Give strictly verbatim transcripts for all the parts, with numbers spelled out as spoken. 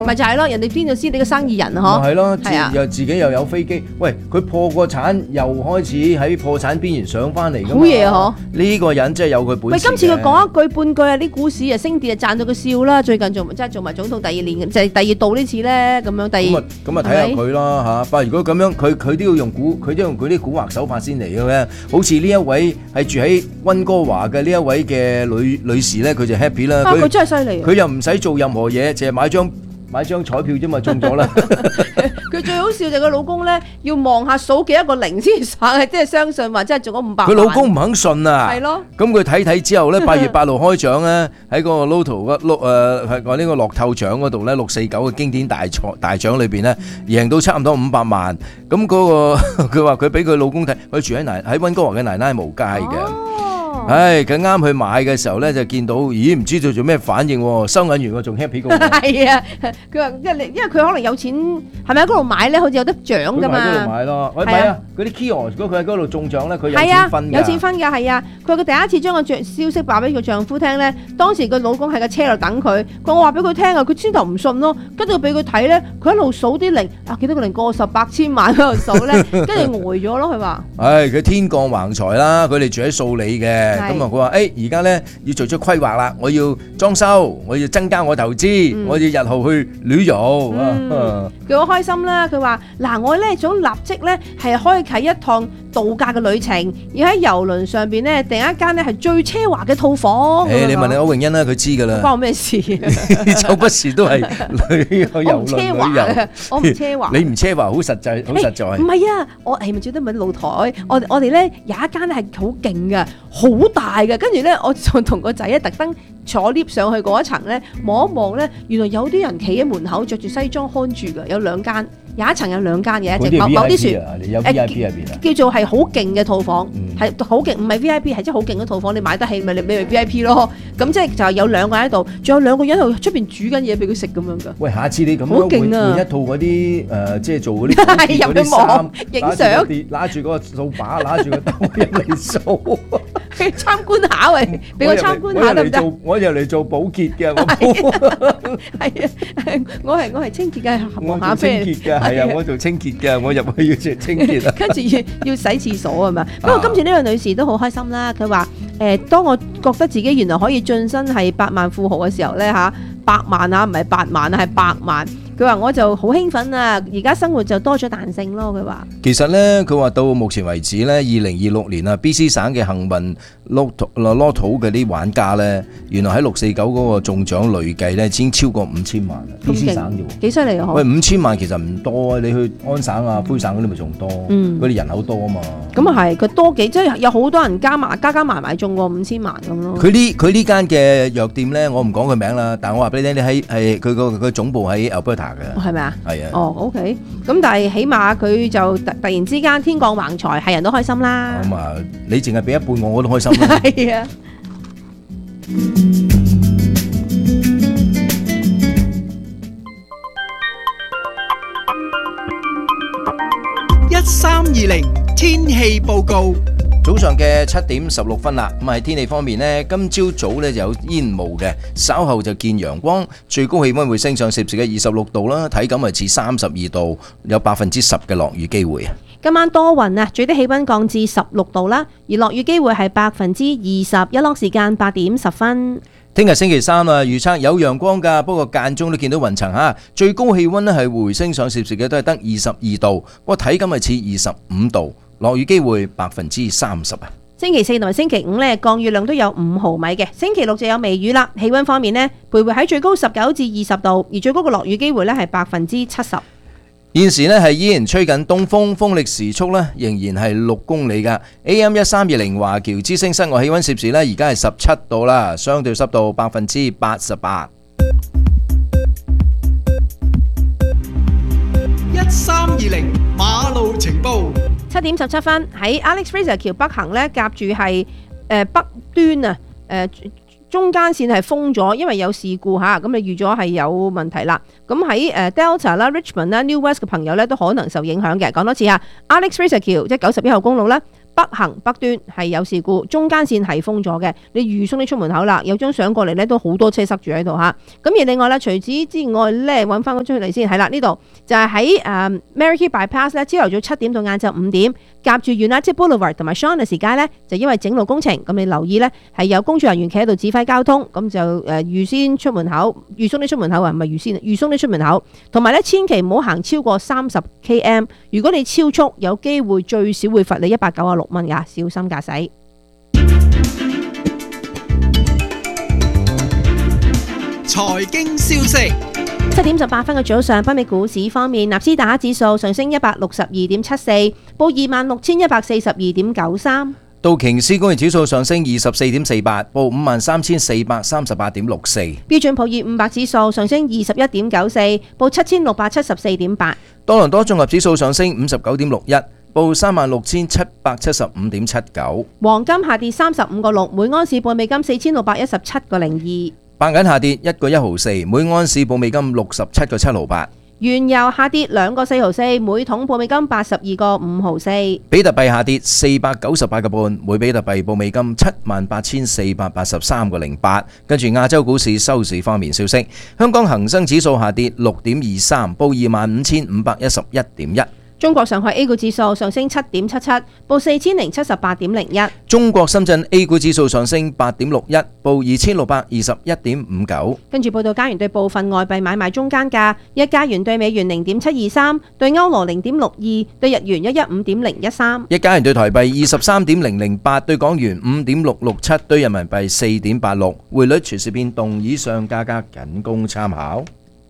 咪就係咯，人哋邊度知你個生意人啊？嗬， 係咯， 係啊， 又自己又有飛機，喂，佢破個產又開始喺破產邊緣上翻嚟㗎嘛， 好嘢啊！嗬， 呢個人真係有佢本事。 喂，今次佢講一句半句啊，啲股市啊升跌啊賺到佢笑啦。最近做即係做埋總統第二年，就係第二度呢次咧，咁樣第二咁啊咁啊睇下佢啦嚇。不過如果咁樣，佢佢都要用古，佢都用佢啲古惑手法先嚟嘅咩？好似呢一位係住喺溫哥華嘅呢一位嘅女女士咧，佢就 happy 啦。 啊，佢真係犀利。 佢又唔使做任何嘢，淨係買張買張彩票啫嘛，中咗啦。 佢最好笑就係佢老公咧，要望下數幾多個零先散，即係相信話真係中咗五百萬。 佢老公唔肯信啊。 係咯。 咁佢睇睇之後咧，八月八號開獎咧，喺嗰個 Lotto 個碌誒係講呢個樂透獎嗰度咧，六四九嘅經典大獎大獎裏邊咧，贏到差唔多五百萬。咁嗰個佢話佢俾佢老公睇，佢住喺奶喺溫哥華嘅奶奶無街嘅。唉，佢啱去買嘅時候咧，就見到，咦，唔知道做咩反應喎，收銀員我仲 happy 過。 係啊，佢話因為因為佢可能有錢，係咪喺嗰度買咧？好似有得獎噶嘛。 佢喺嗰度買咯，喂，唔係啊，嗰啲 kiosk 如果佢喺嗰度中獎咧，佢有錢分㗎。 有錢分㗎，係啊。佢佢第一次將個消息話俾佢丈夫聽咧，當時個老公喺個車度等佢，佢我話俾佢聽啊，佢先頭唔信咯，跟住俾佢睇咧，佢一路數啲零，啊幾多個零過十百千萬喺度數咧，跟住呆咗咯，佢話。 唉，佢天降橫財啦，佢哋住喺素里嘅。咁啊，佢話：誒，而家咧要做出規劃啦，我要裝修，我要增加我投資，我要日後去旅遊。 佢好開心啦！佢話：嗱，我咧想立即咧係開啓一趟度假嘅旅程，要喺郵輪上邊咧訂一間咧係最奢華嘅套房。 誒，你問你歐詠欣啦，佢知㗎啦。 關我咩事？ 周不時都係旅遊遊輪旅遊。 我唔奢華， 你唔奢華，好實際，好實在。 唔係啊，我係咪最得問露台？我我哋咧有一間咧係好勁嘅，好大嘅。跟住咧，我就同個仔咧特登坐 lift 上去嗰一層咧，望一望咧，原來有啲人企喺門口着住西裝看住㗎，有兩間，有一層有兩間嘅一隻某某啲船， 有 V I P 入邊啊， 叫做係好勁嘅套房，係好勁，唔係 V I P，係真係好勁嘅套房，你買得起咪你咪 V I P 咯。咁即係就係有兩個人喺度，仲有兩個人喺度出邊煮緊嘢俾佢食咁樣㗎。 喂，下次你咁樣換換一套嗰啲誒，即係做嗰啲嗰啲衫， 影相， 攞住嗰個掃把，攞住個兜入嚟掃。 去參觀下喂，俾我參觀下得唔得？ 我入嚟做保潔嘅，我係啊，我係我係清潔嘅， 我做清潔嘅，係啊，我做清潔嘅，我入去要做清潔啊。 跟住要要洗廁所係嘛？不過今次呢位女士都好開心啦，佢話誒，當我覺得自己原來可以晉身係百萬富豪嘅時候咧嚇，百萬啊唔係八萬啊係百萬。佢話我就好興奮啊！而家生活就多咗彈性咯。佢話其實咧，佢話到目前為止咧，二零二六年啊 ，B C 省嘅幸運 Lotto Lotto 嘅啲玩家咧，原來喺六四九嗰個中獎累計咧，已經超過五千萬啦。B C 省啫喎， 幾犀利啊！ 喂，五千萬其實唔多啊！你去安省啊、魁省嗰啲咪仲多？嗯，嗰啲人口多啊嘛。 咁啊係，佢多幾，即係有好多人加埋加加埋埋中過五千萬咁咯。 佢呢佢呢間嘅藥店咧，我唔講佢名啦，但係我話俾你聽，你喺係佢個佢總部喺 Alberta 嘅， 係咪啊？ 係啊。 哦 ，OK。咁但係起碼佢就突突然之間天降橫財，係人都開心啦。 咁啊，你淨係俾一半我，我都開心啦。 係啊。 一三二零天氣報告。 早上嘅七點十六分啦，咁喺天氣方面呢，今朝早呢就有煙霧嘅，稍後就見陽光，最高氣溫會升上攝氏嘅二十六度啦，體感係似三十二度，有百分之十嘅落雨機會啊。 今晚多雲啊，最低氣溫降至十六度啦，而落雨機會係百分之二十，日落時間八點十分。 聽日星期三啊，預測有陽光噶，不過間中都見到雲層吓，最高氣溫呢係回升上攝氏嘅都係得二十二度，不過體感係似二十五度。落雨機會百分之三十啊！ 星期四同埋星期五呢，降雨量都有五毫米嘅。星期六就有微雨啦。氣溫方面呢，徘徊喺最高十九至二十度，而最高嘅落雨機會呢係百分之七十。 現時呢係依然吹緊東風，風力時速呢仍然係六公里噶。A M 一三二零華僑之聲室外氣溫攝氏呢而家係十七度啦，相對濕度百分之八十八。 一三二零馬路情報。 七點十七分喺 Alex Fraser 橋北行咧，夾住係誒北端啊，誒、呃、中間線係封咗，因為有事故嚇，咁你預咗係有問題啦。咁喺誒 Delta 啦、Richmond 啦、New West 嘅朋友咧都可能受影響嘅。講多次啊 ，Alex Fraser 橋即係九十一號公路咧， 北行北端係有事故，中間線係封咗嘅，你預鬆啲出門口啦。有張相過嚟咧，都好多車塞住喺度嚇。咁而另外咧，除此之外咧，揾翻嗰張嚟先，係啦，呢度就係喺誒 Merry Bypass 咧，朝頭早七點到晏晝五點，夾住 United Boulevard 同埋 Shaughnessy 街咧，就因為整路工程，咁你留意咧係有工作人員企喺度指揮交通，咁就誒預先出門口，預鬆啲出門口啊，唔係預先，預鬆啲出門口，同埋咧千祈唔好行超過三十 km， 如果你超速，有機會最少會罰你一百九十六蚊㗎，小心駕駛。 財經消息， 七點十八分嘅早上，北美股市方面，納斯達克指數上升一百六十二點七四，報二萬六千一百四十二點九三。 道瓊斯工業指數上升二十四點四八，報五萬三千四百三十八點六四。 標準普爾五百指數上升二十一點九四，報七千六百七十四點八。 多倫多綜合指數上升五十九點六一，報三萬六千七百七十五點七九。 黃金下跌三十五個六，每安士報美金四千六百一十七個零二。 白銀下跌一個一毫四，每安士報美金六十七個七毫八。 原油下跌兩個四毫四，每桶報美金八十二個五毫四。 比特幣下跌四百九十八個半，每比特幣報美金七萬八千四百八十三個零八。跟住亞洲股市收市方面消息，香港恒生指數下跌六點二三，報二萬五千五百一十一點一。 中國上海 A 股指數上升七點七七，報四千零七十八點零一。 中國深圳 A 股指數上升八點六一，報二千六百二十一點五九。跟住報道加元對部分外幣買賣中間價：一加元對美元零點七二三，對歐羅零點六二，對日元一一五點零一三。 一加元對台幣二十三點零零八，對港元五點六六七，對人民幣四點八六。匯率隨時變動，以上價格僅供參考。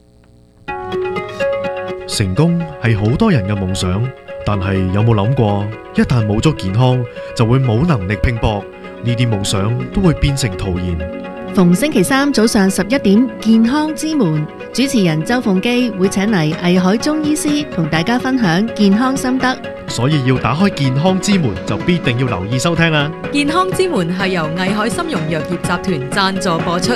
成功係好多人嘅夢想，但係有冇諗過，一旦冇咗健康，就會冇能力拼搏，呢啲夢想都會變成徒然。 逢星期三早上十一點，健康之門主持人周鳳基會請嚟藝海中醫師同大家分享健康心得， 所以要打開健康之門，就必定要留意收聽啦。 健康之門係由藝海參茸藥業集團贊助播出。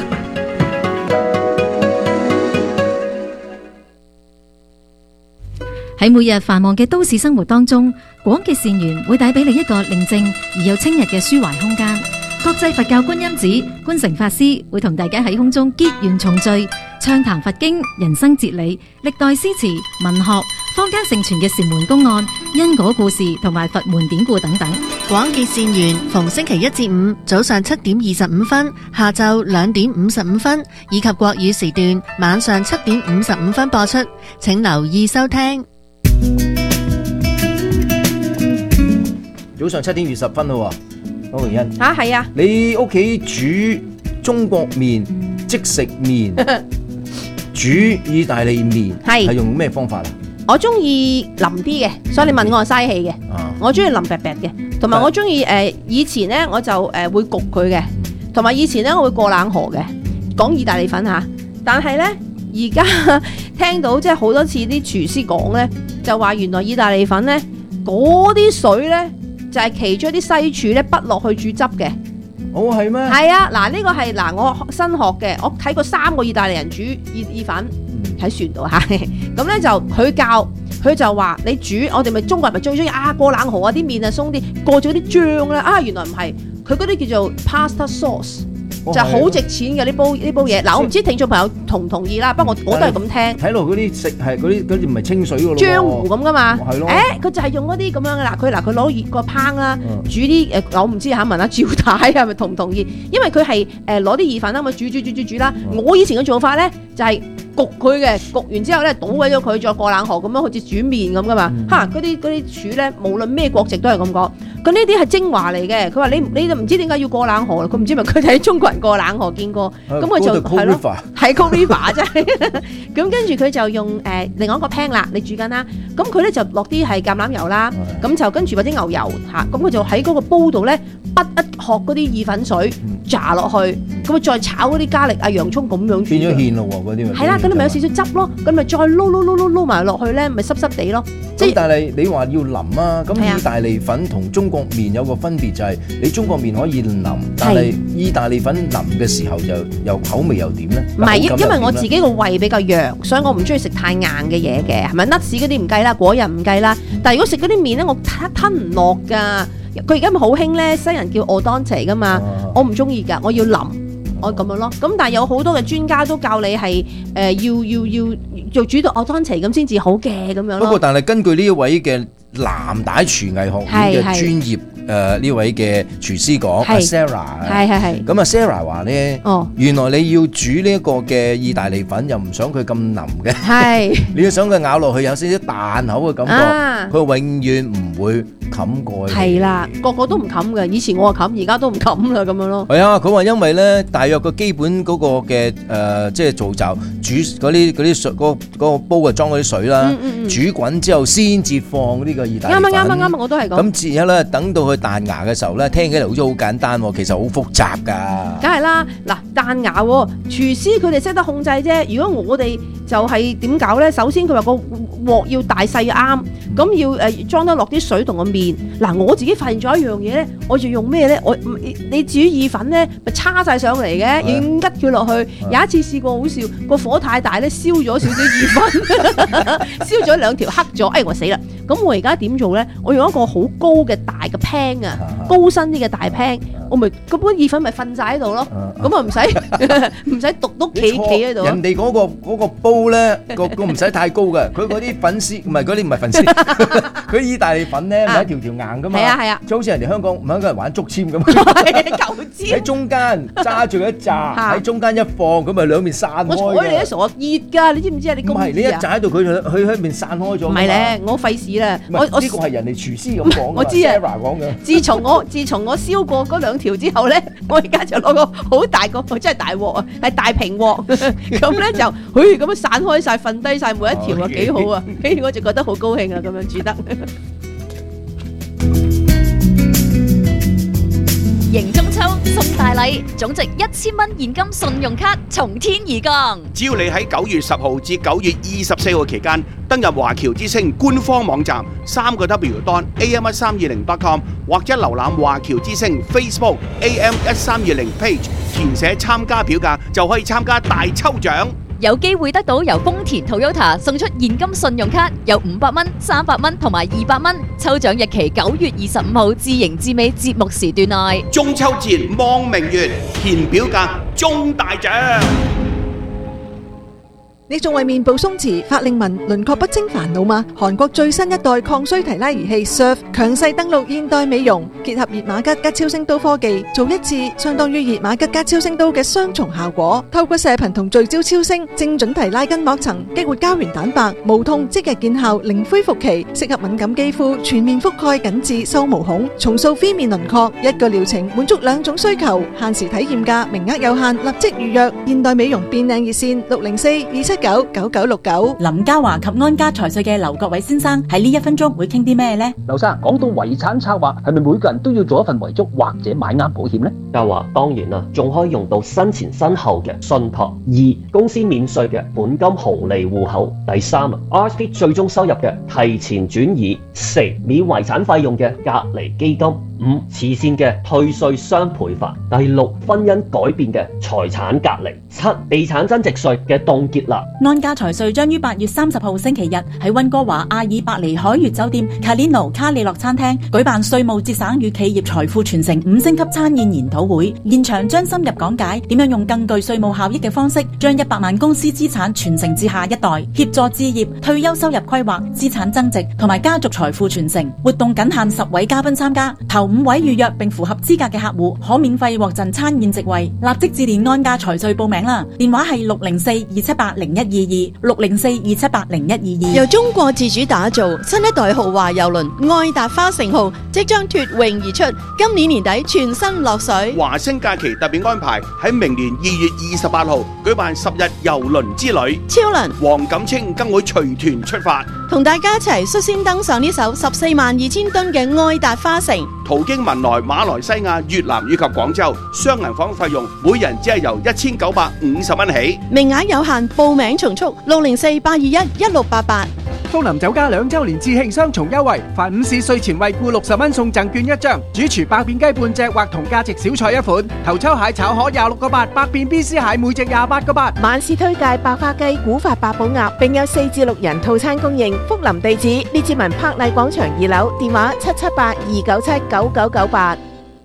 喺每日繁忙嘅都市生活當中，廣結善緣會帶俾你一個寧靜而又清日嘅抒懷空間。國際佛教觀音寺觀誠法師會同大家喺空中結緣重聚，暢談佛經、人生哲理、歷代詩詞、文學、坊間盛傳嘅禪門公案、因果故事同埋佛門典故等等。 廣結善緣逢星期一至五早上七點二十五分、下晝兩點五十五分以及國語時段晚上七點五十五分播出，請留意收聽。 早上七點二十分咯，歐榮欣吓係啊！ 你屋企煮中國麵、即食麵、煮意大利麵係係用咩方法啊？ 我中意腍啲嘅，所以你問我係嘥氣嘅。 啊、 我中意腍白白嘅，同埋我中意誒以前咧我就誒、呃、會焗佢嘅，同埋以前咧我會過冷河嘅。講意大利粉嚇，但係咧而家聽到即係好多次啲廚師講咧，就話原來意大利粉咧嗰啲水咧。就係其中啲西廚咧，不落去煮汁嘅。 哦，係咩？係啊，嗱呢個係嗱我新學嘅，我睇過三個意大利人煮意意粉喺船度嚇，咁咧就佢教佢就話你煮，我哋咪中國人咪最中意啊過冷河啊啲麵啊鬆啲，過咗啲醬咧啊原來唔係，佢嗰啲叫做 pasta sauce。就係好值錢嘅呢煲呢煲嘢，嗱我唔知聽眾朋友同唔同意啦，不過我我都係咁聽。 睇落嗰啲食係嗰啲嗰啲唔係清水嘅咯， 漿糊咁噶嘛。 係咯。 誒，佢就係用嗰啲咁樣嘅啦，佢嗱佢攞熱個烹啦，煮啲誒我唔知嚇問下趙太係咪同唔同意？因為佢係誒攞啲意粉啦，咁煮煮煮煮煮啦。我以前嘅做法咧就係焗佢嘅，焗完之後咧倒毀咗佢，再過冷河咁樣好似煮麵咁噶嘛。嚇嗰啲嗰啲廚咧，無論咩國籍都係咁講。咁呢啲係精華嚟嘅，佢話你你就唔知點解要過冷河，佢唔知咪佢睇中國人過冷河見過，咁佢就係咯，係 Cold River 真係。咁跟住佢就用誒另外一個 pan 啦，你煮緊啦，咁佢咧就落啲係橄欖油啦，咁就跟住或者牛油嚇，咁佢就喺嗰個煲度咧，滗一殼嗰啲意粉水炸落去，咁啊再炒嗰啲加力啊洋葱咁樣煮。變咗芡咯喎，嗰啲咪係啦，咁你咪有少少汁咯，咁咪再撈撈撈撈撈埋落去咧，咪濕濕地咯。 即係但係你話要腍啊，咁意大利粉同中國麵有個分別就係，你中國麵可以腍，但係意大利粉腍嘅時候就又口味又點咧？ 唔係，因因為我自己個胃比較弱，所以我唔中意食太硬嘅嘢嘅，係咪？nuts嗰啲唔計啦，果仁唔計啦，但係如果食嗰啲麵咧，我吞吞唔落㗎。 佢而家咪好興咧，西人叫 al dente 噶嘛， 啊我唔中意㗎，我要腍。我咁樣咯，咁但係有好多嘅專家都教你係誒、呃、要要要做煮到 al dente 咁先至好嘅咁樣咯。 不過，但係根據呢一位嘅藍帶廚藝學院嘅專業誒呢位嘅廚師講，阿 Sarah， 係係係。 咁啊 Sarah 話咧，哦，原來你要煮呢一個嘅意大利粉，又唔想佢咁腍嘅，係，你要想佢咬落去有少少彈口嘅感覺，佢永遠唔會冚過。係啦，個個都唔冚嘅，以前我話冚，而家都唔冚啦咁樣咯。係啊，佢話因為咧，大約個基本嗰個嘅誒，即係造就煮嗰啲嗰啲水嗰嗰個煲啊，裝嗰啲水啦，煮滾之後先至放呢個意大利粉。啱啊啱啊啱啊，我都係講。咁之後咧，等到佢彈牙嘅時候咧，聽起嚟好似好簡單，其實好複雜㗎。梗係啦，嗱彈牙，廚師佢哋識得控制啫。如果我哋就係點搞咧？首先佢話個鑊要大細啱，咁要誒裝得落啲水同個麵。嗱，我自己發現咗一樣嘢咧，我就用咩咧？我你煮意粉咧，咪叉晒上嚟嘅，要拮佢落去。有一次試過好笑，個火太大咧，燒咗少少意粉，燒咗兩條黑咗，哎我死啦！咁我而家點做咧？我用一個好高嘅大嘅 pan 啊，高身啲嘅大 pan，我咪嗰杯意粉咪瞓晒喺度咯。咁啊唔使唔使篤篤企企喺度。人哋嗰個嗰個煲咧，個個唔使太高嘅，佢嗰啲粉絲唔係嗰啲唔係粉絲，佢意大利粉咧咪一條條硬噶嘛。係啊係啊，就好似人哋香港唔香港人玩竹籤咁。舊籤喺中間揸住一紮，喺中間一放，咁咪兩面散開。我睬你都傻，熱㗎，你知唔知啊？你唔係你一紮喺度，佢佢喺面散開咗。唔係咧，我費事啦。我我呢個係人哋廚師咁講，我知啊。Sarah 講嘅。自從我自從我燒過嗰兩條之後咧，我而家就攞個好大個，真係大鑊啊，係大平鑊，咁咧就，嘿咁樣散開晒，瞓低晒每一條啊，幾好啊！跟住我就覺得好高興啊，咁樣煮得。 迎中秋送大禮，總值一千蚊現金信用卡從天而降。 只要你喺九月十號至九月二十四號期間登入華僑之星官方網站三個 W dot A M 一三二零 dot com 或者瀏覽華僑之星 Facebook A M 一三二零 page， 填寫參加表格就可以參加大抽獎。 有機會得到由豐田 Toyota 送出現金信用卡，有五百蚊、三百蚊同埋二百蚊。抽獎日期九月二十五號至迎至尾節目時段內。 中秋節望明月，填表格中大獎。 你仲為面部鬆弛、法令紋、輪廓不清煩惱嗎？韓國最新一代抗衰提拉儀器 Surf 強勢登陸現代美容，結合熱瑪吉加超聲刀科技，做一次相當於熱瑪吉加超聲刀嘅雙重效果。透過射頻同聚焦超聲，精準提拉筋膜層，激活膠原蛋白，無痛即日見效，零恢復期，適合敏感肌膚，全面覆蓋緊致，收毛孔，重塑 V 面輪廓。一個療程滿足兩種需求，限時體驗價，名額有限，立即預約。現代美容變靚熱線六零四二七九九九六九。 林嘉華及安家財稅嘅劉國偉先生喺呢一分鐘會傾啲咩呢？ 劉生講到遺產策劃，係咪每個人都要做一份遺囑或者買啱保險呢？ 嘉華當然啦，仲可以用到生前身後嘅信託。二、公司免稅嘅本金紅利戶口。第三啊 ，R S P 最終收入嘅提前轉移。四、免遺產費用嘅隔離基金。五、慈善嘅退稅雙倍法。第六、婚姻改變嘅財產隔離。七、地產增值稅嘅凍結啦。 安家財稅將於八月三十號星期日喺溫哥華阿爾伯尼海悅酒店 Calino 卡里諾餐廳舉辦稅務節省與企業財富傳承五星級餐宴研討會，現場將深入講解點樣用更具稅務效益嘅方式，將一百萬公司資產傳承至下一代，協助置業、退休收入規劃、資產增值同埋家族財富傳承。活動僅限十位嘉賓參加，頭五位預約並符合資格嘅客戶可免費獲贈餐宴席位。立即致電安家財稅報名啦，電話係六零四二七八零一二二六零四二七八零一二二。 由中國自主打造新一代豪華郵輪愛達花城號即將脫穎而出，今年年底全新落水。 華星假期特別安排喺明年二月二十八號舉辦十日郵輪之旅， 超能黃錦清更會隨團出發， 同大家一齊率先登上呢艘十四萬二千噸嘅愛達花城， 途經文萊、馬來西亞、越南以及廣州，雙人房費用每人只係由一千九百五十蚊起， 名額有限，報名從速，六零四八二一一六八八。 福林酒家兩週年致慶雙重優惠，凡午市稅前惠顧六十蚊送贈券一張，主廚百變雞半隻或同價值小菜一款，頭抽蟹炒河廿六個八，百變 B C 蟹每隻廿八個八。 晚市推介百花雞、古法八寶鴨，並有四至六人套餐供應。福林地址：列治文柏麗廣場二樓，電話七七八二九七九九九八。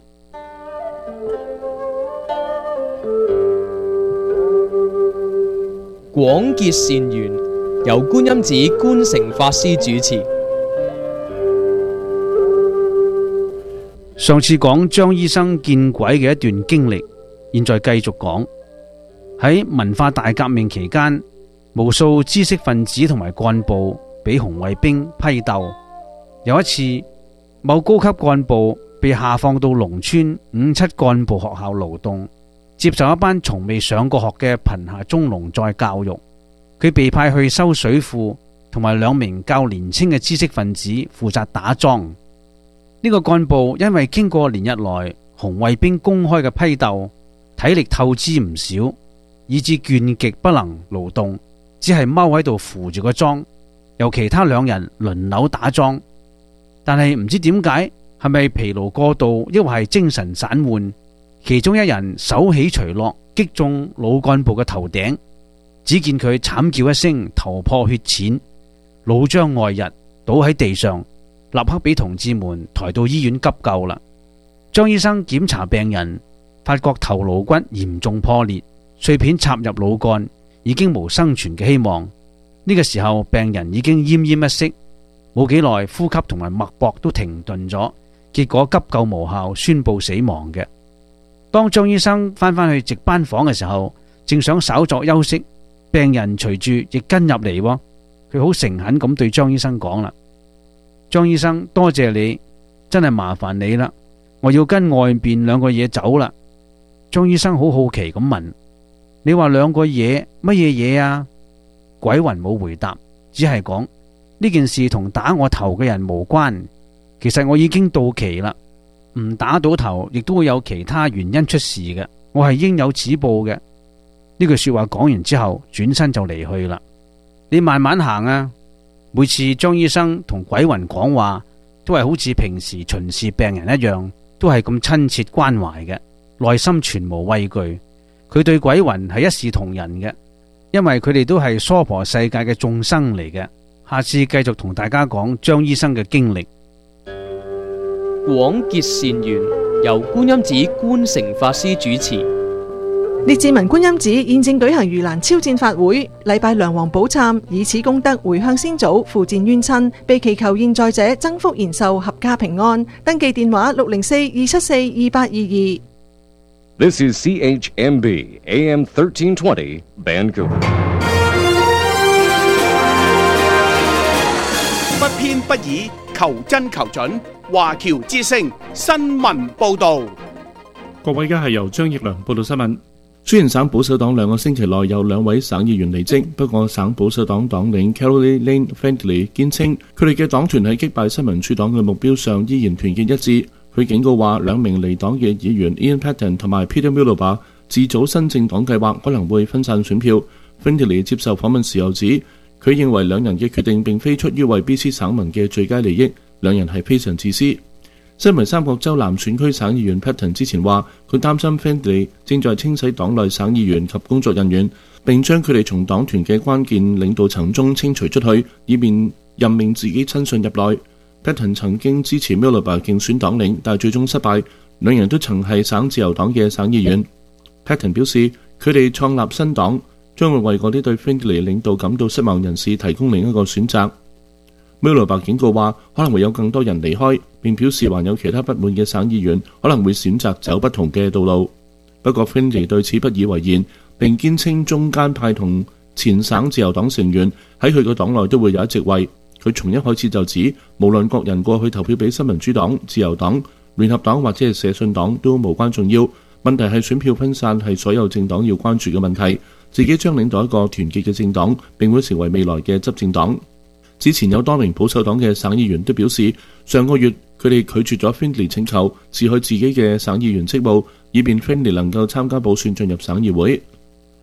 廣結善緣，由觀音寺觀誠法師主持。 上次講張醫生見鬼嘅一段經歷，現在繼續講。喺文化大革命期間，無數知識分子同埋幹部俾紅衛兵批鬥。有一次，某高級幹部被下放到農村五七幹部學校勞動，接受一班從未上過學嘅貧下中農再教育。佢被派去修水庫，同埋兩名較年輕嘅知識分子負責打樁。呢個幹部因為經過連日來紅衛兵公開嘅批鬥，體力透支唔少，以致倦極不能勞動，只係踎喺度扶住個樁，由其他兩人輪流打樁。但係唔知點解，係咪疲勞過度，抑或係精神散渙？其中一人手起隨落，擊中老幹部嘅頭頂，只見佢慘叫一聲，頭破血濺，腦漿外溢，倒喺地上，立刻俾同志們抬到醫院急救啦。張醫生檢查病人，發覺頭顱骨嚴重破裂，碎片插入腦幹，已經無生存嘅希望。呢個時候，病人已經奄奄一息，冇幾耐，呼吸同埋脈搏都停頓咗，結果急救無效，宣布死亡嘅。當張醫生翻返去值班房嘅時候，正想稍作休息，病人隨住亦跟入嚟，佢好誠懇咁對張醫生講啦：張醫生，多謝你，真係麻煩你啦，我要跟外邊兩個嘢走啦。張醫生好好奇咁問：你話兩個嘢乜嘢嘢啊？鬼魂冇回答，只係講呢件事同打我頭嘅人無關，其實我已經到期啦，唔打到頭亦都會有其他原因出事嘅，我係應有此報嘅。呢句說話講完之後，轉身就離去啦。你慢慢行啊！每次張醫生同鬼魂講話，都係好似平時巡視病人一樣，都係咁親切關懷嘅，內心全無畏懼。佢對鬼魂係一視同仁嘅，因為佢哋都係娑婆世界嘅眾生嚟嘅。下次繼續同大家講張醫生嘅經歷。 廣結善緣，由觀音寺觀誠法師主持。 列治文觀音寺現正舉行盂蘭超薦法會，禮拜梁皇寶懺，以此功德回向先祖，付薦冤親，被祈求現在者增福延壽，合家平安。登記電話六零四二七四二八二二。 This is C H M B A M thirteen twenty Vancouver。 不偏不倚，求真求準。華僑之聲新聞報導。 各位，而家係由張奕良報道新聞。雖然省保守黨兩個星期內有兩位省議員離職，不過省保守黨黨領 Caroline Lane Findlay 堅稱，佢哋嘅黨團喺擊敗新民主黨嘅目標上依然團結一致。佢警告話，兩名離黨嘅議員 Ian Paton 同埋 Peter Miliband 自組新政黨計劃可能會分散選票。Findlay 接受訪問時候指，佢認為兩人嘅決定並非出於為 B C 省民嘅最佳利益，兩人係非常自私。身為三角洲南選區省議員 Paton 之前話，佢擔心 Findlay 正在清洗黨內省議員及工作人員，並將佢哋從黨團嘅關鍵領導層中清除出去，以便任命自己親信入內。Paton 曾經支持 Miliband 競選黨領，但最終失敗。兩人都曾係省自由黨嘅省議員。Paton 表示，佢哋創立新黨將會為嗰啲對 Findlay 領導感到失望人士提供另一個選擇。Miliband 警告話，可能會有更多人離開，並表示還有其他不滿嘅省議員可能會選擇走不同嘅道路。不過 Findlay 對此不以為然，並堅稱中間派同前省自由黨成員喺佢個黨內都會有一席位。佢從一開始就指，無論國人過去投票俾新民主黨、自由黨、聯合黨或者係社信黨都無關重要，問題係選票分散係所有政黨要關注嘅問題。自己將領導一個團結嘅政黨，並會成為未來嘅執政黨。之前有多名保守黨嘅省議員都表示，上個月佢哋拒絕咗 Findlay 請求辭去自己嘅省議員職務，以便 Findlay 能夠參加補選進入省議會。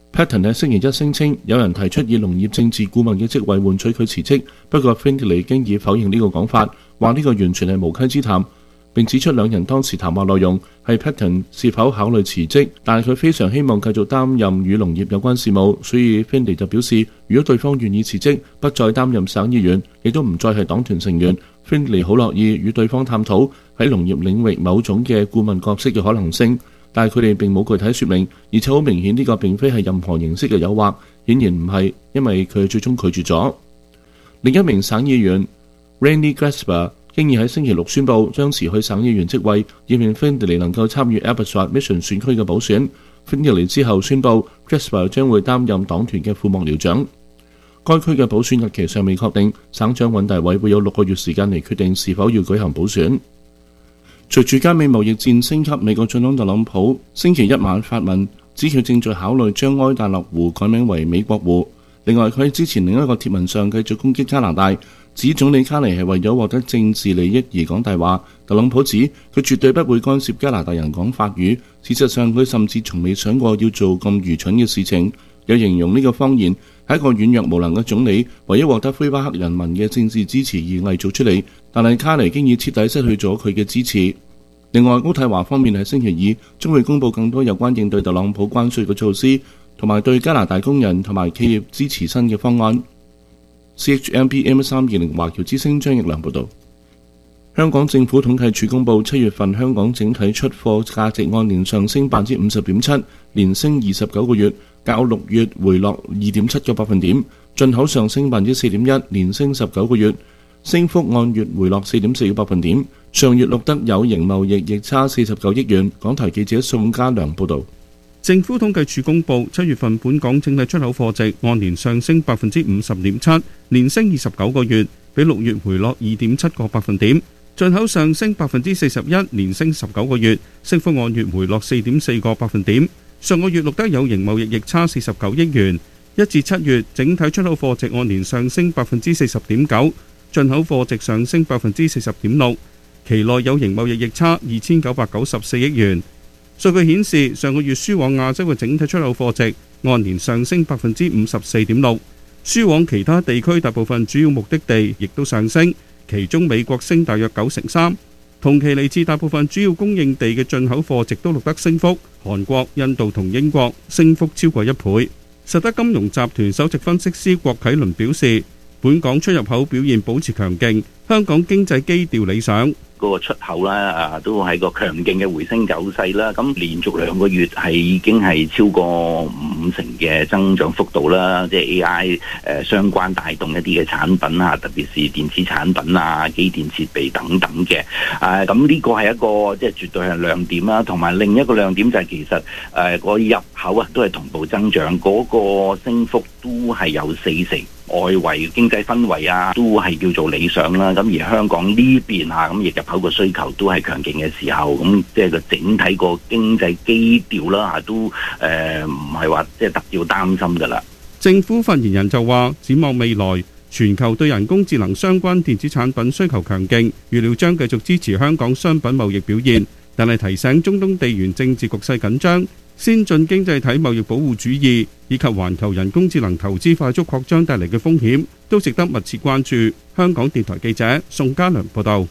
Patten 喺星期一聲稱，有人提出以農業政治顧問嘅職位換取佢辭職，不過 Findlay 經已否認呢個講法，話呢個完全係無稽之談。並指出兩人當時談話內容係 Patten 是否考慮辭職，但係佢非常希望繼續擔任與農業有關事務，所以 Findlay 就表示，如果對方願意辭職，不再擔任省議員，亦都唔再係黨團成員， Findlay 好樂意與對方探討喺農業領域某種嘅顧問角色嘅可能性。但係佢哋並冇具體說明，而且好明顯呢個並非係任何形式嘅誘惑，顯然唔係，因為佢最終拒絕咗。另一名省議員 Randy Glasper 經已喺星期六宣布將辭去省議員職位，以免 Findlay 能夠參與 Abbotsford Mission 選區嘅補選。Findlay 之後宣布 Glasper 將會擔任黨團嘅副幕僚長。該區嘅補選日期尚未確定，省長尹大偉會有六個月時間嚟決定是否要舉行補選。隨住加美貿易戰升級，美國總統特朗普星期一晚發文指佢正在考慮將埃達勒湖改名為美國湖。另外，佢喺之前另一個貼文上繼續攻擊加拿大，指總理卡尼係為咗獲得政治利益而講大話。特朗普指佢絕對不會干涉加拿大人講法語，事實上佢甚至從未想過要做咁愚蠢嘅事情。有形容呢個謊言係一個軟弱無能嘅總理為咗獲得魁北克人民嘅政治支持而偽造出嚟，但係卡尼經已徹底失去咗佢嘅支持。另外，渥太華方面喺星期二將會公布更多有關應對特朗普關稅嘅措施，同埋對加拿大工人同埋企業支持新嘅方案。C H M B M 三二零華僑之聲張奕良報導。香港政府統計處公布七月份香港整體出貨價值按年上升百分之五十點七，連升二十九個月，較六月回落二點七個百分點。進口上升百分之四點一，連升十九個月，升幅按月回落四點四個百分點。上月錄得有形貿易逆差四十九億元。港台記者宋家良報導。 政府統計處公布，七月份本港整體出口貨值按年上升百分之五十點七，連升二十九個月，比六月回落二點七個百分點。進口上升百分之四十一，連升十九個月，升幅按月回落四點四個百分點。上個月錄得有形貿易逆差四十九億元。一至七月整體出口貨值按年上升百分之四十點九，進口貨值上升百分之四十點六。期內有形貿易逆差二千九百九十四億元。數據顯示，上個月輸往亞洲嘅整體出口貨值按年上升百分之五十四點六，輸往其他地區大部分主要目的地亦都上升，其中美國升大約九成三。同期嚟自大部分主要供應地嘅進口貨值都錄得升幅，韓國、印度同英國升幅超過一倍。實德金融集團首席分析師郭啟倫表示，本港出入口表現保持強勁，香港經濟基調理想。 嗰個出口咧啊，都係個強勁嘅回升走勢啦。咁連續兩個月係已經係超過五成嘅增長幅度啦。即係 A I 誒、呃、相關帶動一啲嘅產品啊，特別是電子產品啊、機電設備等等嘅。誒咁呢個係一個即係絕對係亮點啦。同埋另一個亮點就係其實誒個、呃、入口啊都係同步增長，嗰、那個升幅都係有四成。外圍經濟氛圍啊，都係叫做理想啦。咁而香港呢邊啊，咁亦入口個需求都係強勁嘅時候，咁即係個整體個經濟基調啦，嚇都誒唔係話即係特別擔心㗎啦。 政府發言人就話，展望未來，全球對人工智能相關電子產品需求強勁，預料將繼續支持香港商品貿易表現，但係提醒中東地緣政治局勢緊張、先進經濟體貿易保護主義以及環球人工智能投資快速擴張帶嚟嘅風險，都值得密切關注。香港電台記者宋家良報道。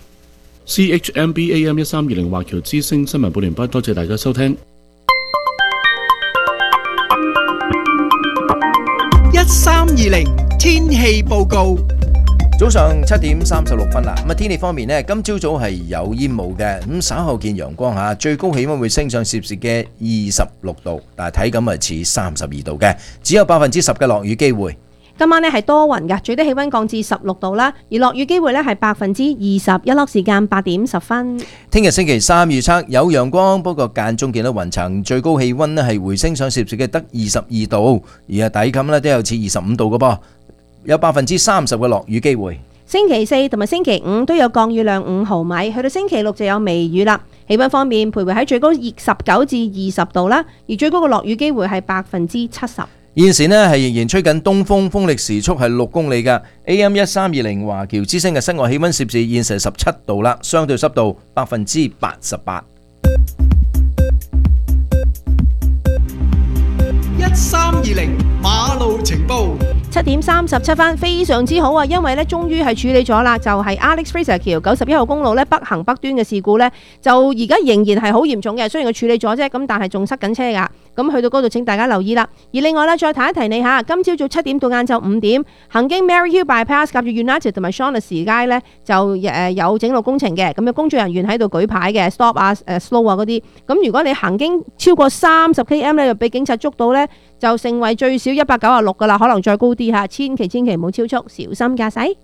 C H M B A M 一三二零華僑之聲新聞報完畢，多謝大家收聽。 一三二零天氣報告。 早上七點三十六分啦，咁啊天氣方面呢，今朝早係有煙霧嘅，咁稍後見陽光吓，最高氣溫會升上攝氏嘅二十六度，但係體感係似三十二度嘅，只有百分之十嘅落雨機會。 今晚呢係多雲㗎，最低氣溫降至十六度啦，而落雨機會呢係百分之二十，日落時間八點十分。 聽日星期三預測有陽光，不過間中見到雲層，最高氣溫呢係回升上攝氏嘅得二十二度，而係體感呢都有似二十五度嘅噃。有百分之三十嘅落雨機會。 星期四同埋星期五都有降雨量五毫米，去到星期六就有微雨啦。氣溫方面，徘徊喺最高十九至二十度啦，而最高嘅落雨機會係百分之七十。 現時呢係仍然吹緊東風，風力時速係六公里㗎。A M 一三二零華僑之聲嘅室外氣溫攝氏現時十七度啦，相對濕度百分之八十八。 一三二零馬路情報。 七點三十七分，非常之好啊！因為咧，終於係處理咗啦，就係、是、Alex Fraser 橋九十一號公路咧北行北端嘅事故咧，就而家仍然係好嚴重嘅。雖然佢處理咗啫，咁但係仲塞緊車㗎。咁去到嗰度請大家留意啦。而另外咧，再提一提你嚇，今朝早七點到晏晝五點，行經 Maryhill Bypass 夾住 United 同埋 Shaughnessy 街咧，就誒有整路工程嘅，咁有工作人員喺度舉牌嘅 ，stop 啊、誒 slow 啊嗰啲。咁如果你行經超過三十 km 咧，就俾警察捉到咧，就成為最少一百九十六㗎啦，可能再高啲嚇，千祈千祈唔好超速，小心駕駛。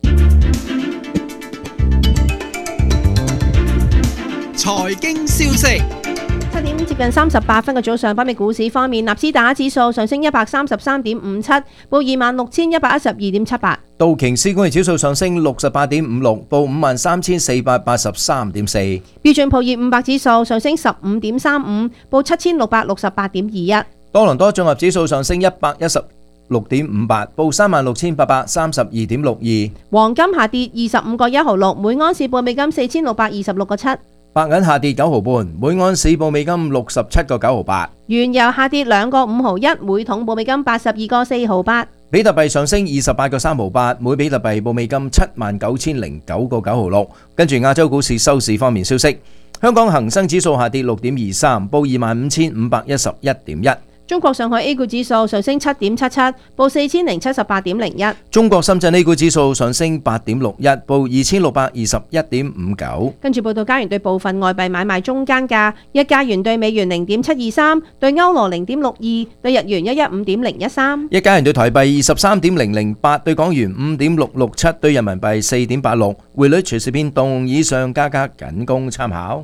財經消息。 七點接近三十八分嘅早上，北美股市方面，納斯達克指數上升一百三十三點五七，報二萬六千一百一十二點七八。 道瓊斯工業指數上升六十八點五六，報五萬三千四百八十三點四。 標準普爾五百指數上升十五點三五，報七千六百六十八點二一。 多倫多綜合指數上升一百一十六點五八，報三萬六千八百三十二點六二。 黃金下跌二十五個一毫六，每安士報美金四千六百二十六個七。 白銀下跌九毫半，每盎司報美金六十七個九毫八。 原油下跌兩個五毫一，每桶報美金八十二個四毫八。 比特幣上升二十八個三毫八，每比特幣報美金七萬九千零九個九毫六。跟住亞洲股市收市方面消息，香港恒生指數下跌六點二三，報二萬五千五百一十一點一。 中國上海 A 股指數上升七點七七，報四千零七十八點零一。 中國深圳 A 股指數上升八點六一，報二千六百二十一點五九。 跟住報道加元對部分外幣買賣中間價，一加元對美元零點七二三，對歐羅零點六二，對日元一一五點零一三。 一加元對台幣二十三點零零八，對港元五點六六七，對人民幣四點八六。匯率隨時變動，以上價格僅供參考。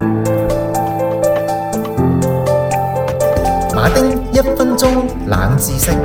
馬丁一分鐘冷知識。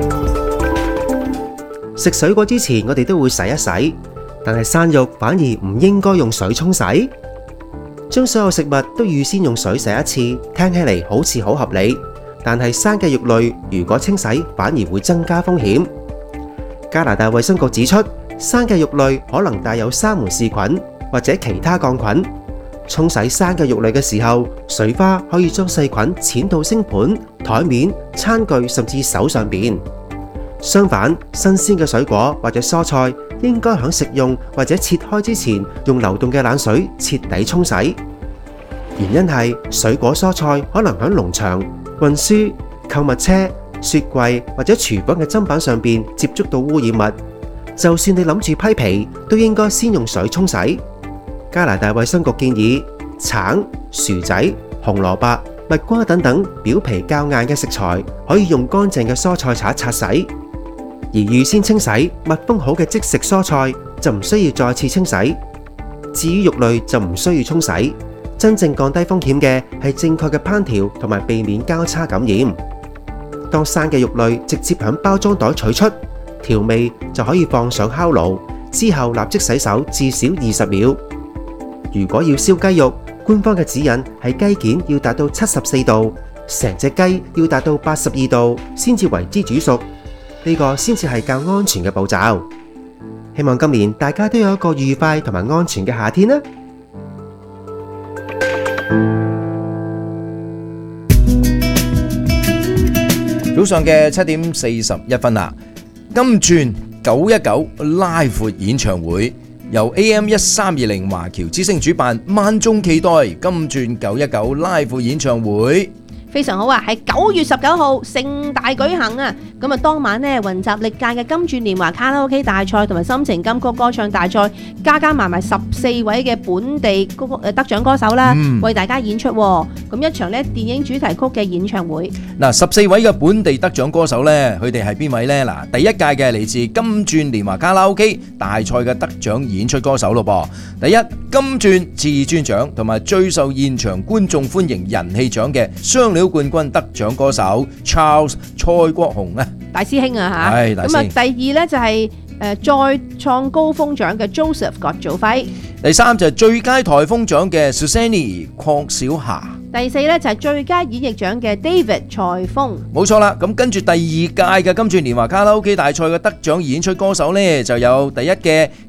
食水果之前，我哋都會洗一洗，但係生肉反而唔應該用水沖洗。將所有食物都預先用水洗一次，聽起嚟好似好合理，但係生嘅肉類如果清洗，反而會增加風險。加拿大衛生局指出，生嘅肉類可能帶有沙門氏菌或者其他桿菌。沖洗生嘅肉類嘅時候，水花可以將細菌濺到星盤、台面、餐具甚至手上邊。相反，新鮮嘅水果或者蔬菜應該喺食用或者切開之前，用流動嘅冷水徹底沖洗。原因係水果蔬菜可能喺農場、運輸、購物車、雪櫃或者廚房嘅砧板上邊接觸到污染物。就算你諗住批皮，都應該先用水沖洗。加拿大衛生局建議，橙、薯仔、紅蘿蔔、蜜瓜等等表皮較硬嘅食材，可以用乾淨嘅蔬菜刷擦洗；而預先清洗、密封好嘅即食蔬菜就唔需要再次清洗。至於肉類就唔需要沖洗。真正降低風險嘅係正確嘅烹調同埋避免交叉感染。當生嘅肉類直接響包裝袋取出，調味就可以放上烤爐，之後立即洗手至少二十秒。如果要燒雞肉，官方嘅指引係雞件要達到七十四度，成隻雞要達到八十二度先至為之煮熟，呢個先至係較安全嘅步驟。希望今年大家都有一個愉快同埋安全嘅夏天啦！ 早上嘅七點四十一分啦，金鑽九一九拉闊演唱會。由 A M 一三二零華僑之聲主辦，萬眾期待金鑽九一九 Live 演唱會。 非常好啊！係九月十九號盛大舉行啊！咁啊，當晚呢，雲集歷屆嘅金鑽年華卡拉 OK 大賽同埋心情金曲歌唱大賽，加加埋埋十四位嘅本地歌誒得獎歌手啦，嗯、為大家演出。咁一場呢電影主題曲嘅演唱會。嗱，十四位嘅本地得獎歌手呢，佢哋係邊位呢？嗱，第一屆嘅嚟自金鑽年華卡拉 OK 大賽嘅得獎演出歌手咯噃。第一，金鑽至尊獎同埋最受現場觀眾歡迎人氣獎嘅雙料冠軍得獎歌手 Charles 蔡國雄啊，大師兄啊嚇。咁啊，第二呢就係誒再創高峰獎嘅 Joseph 郭祖輝。第三就係最佳颱風獎嘅 Susanne 鄺小霞。第四呢就係最佳演繹獎嘅 David 蔡峰。冇錯啦，咁跟住第二屆嘅金鑽年華卡拉 OK 大賽嘅得獎演出歌手呢，就有第一嘅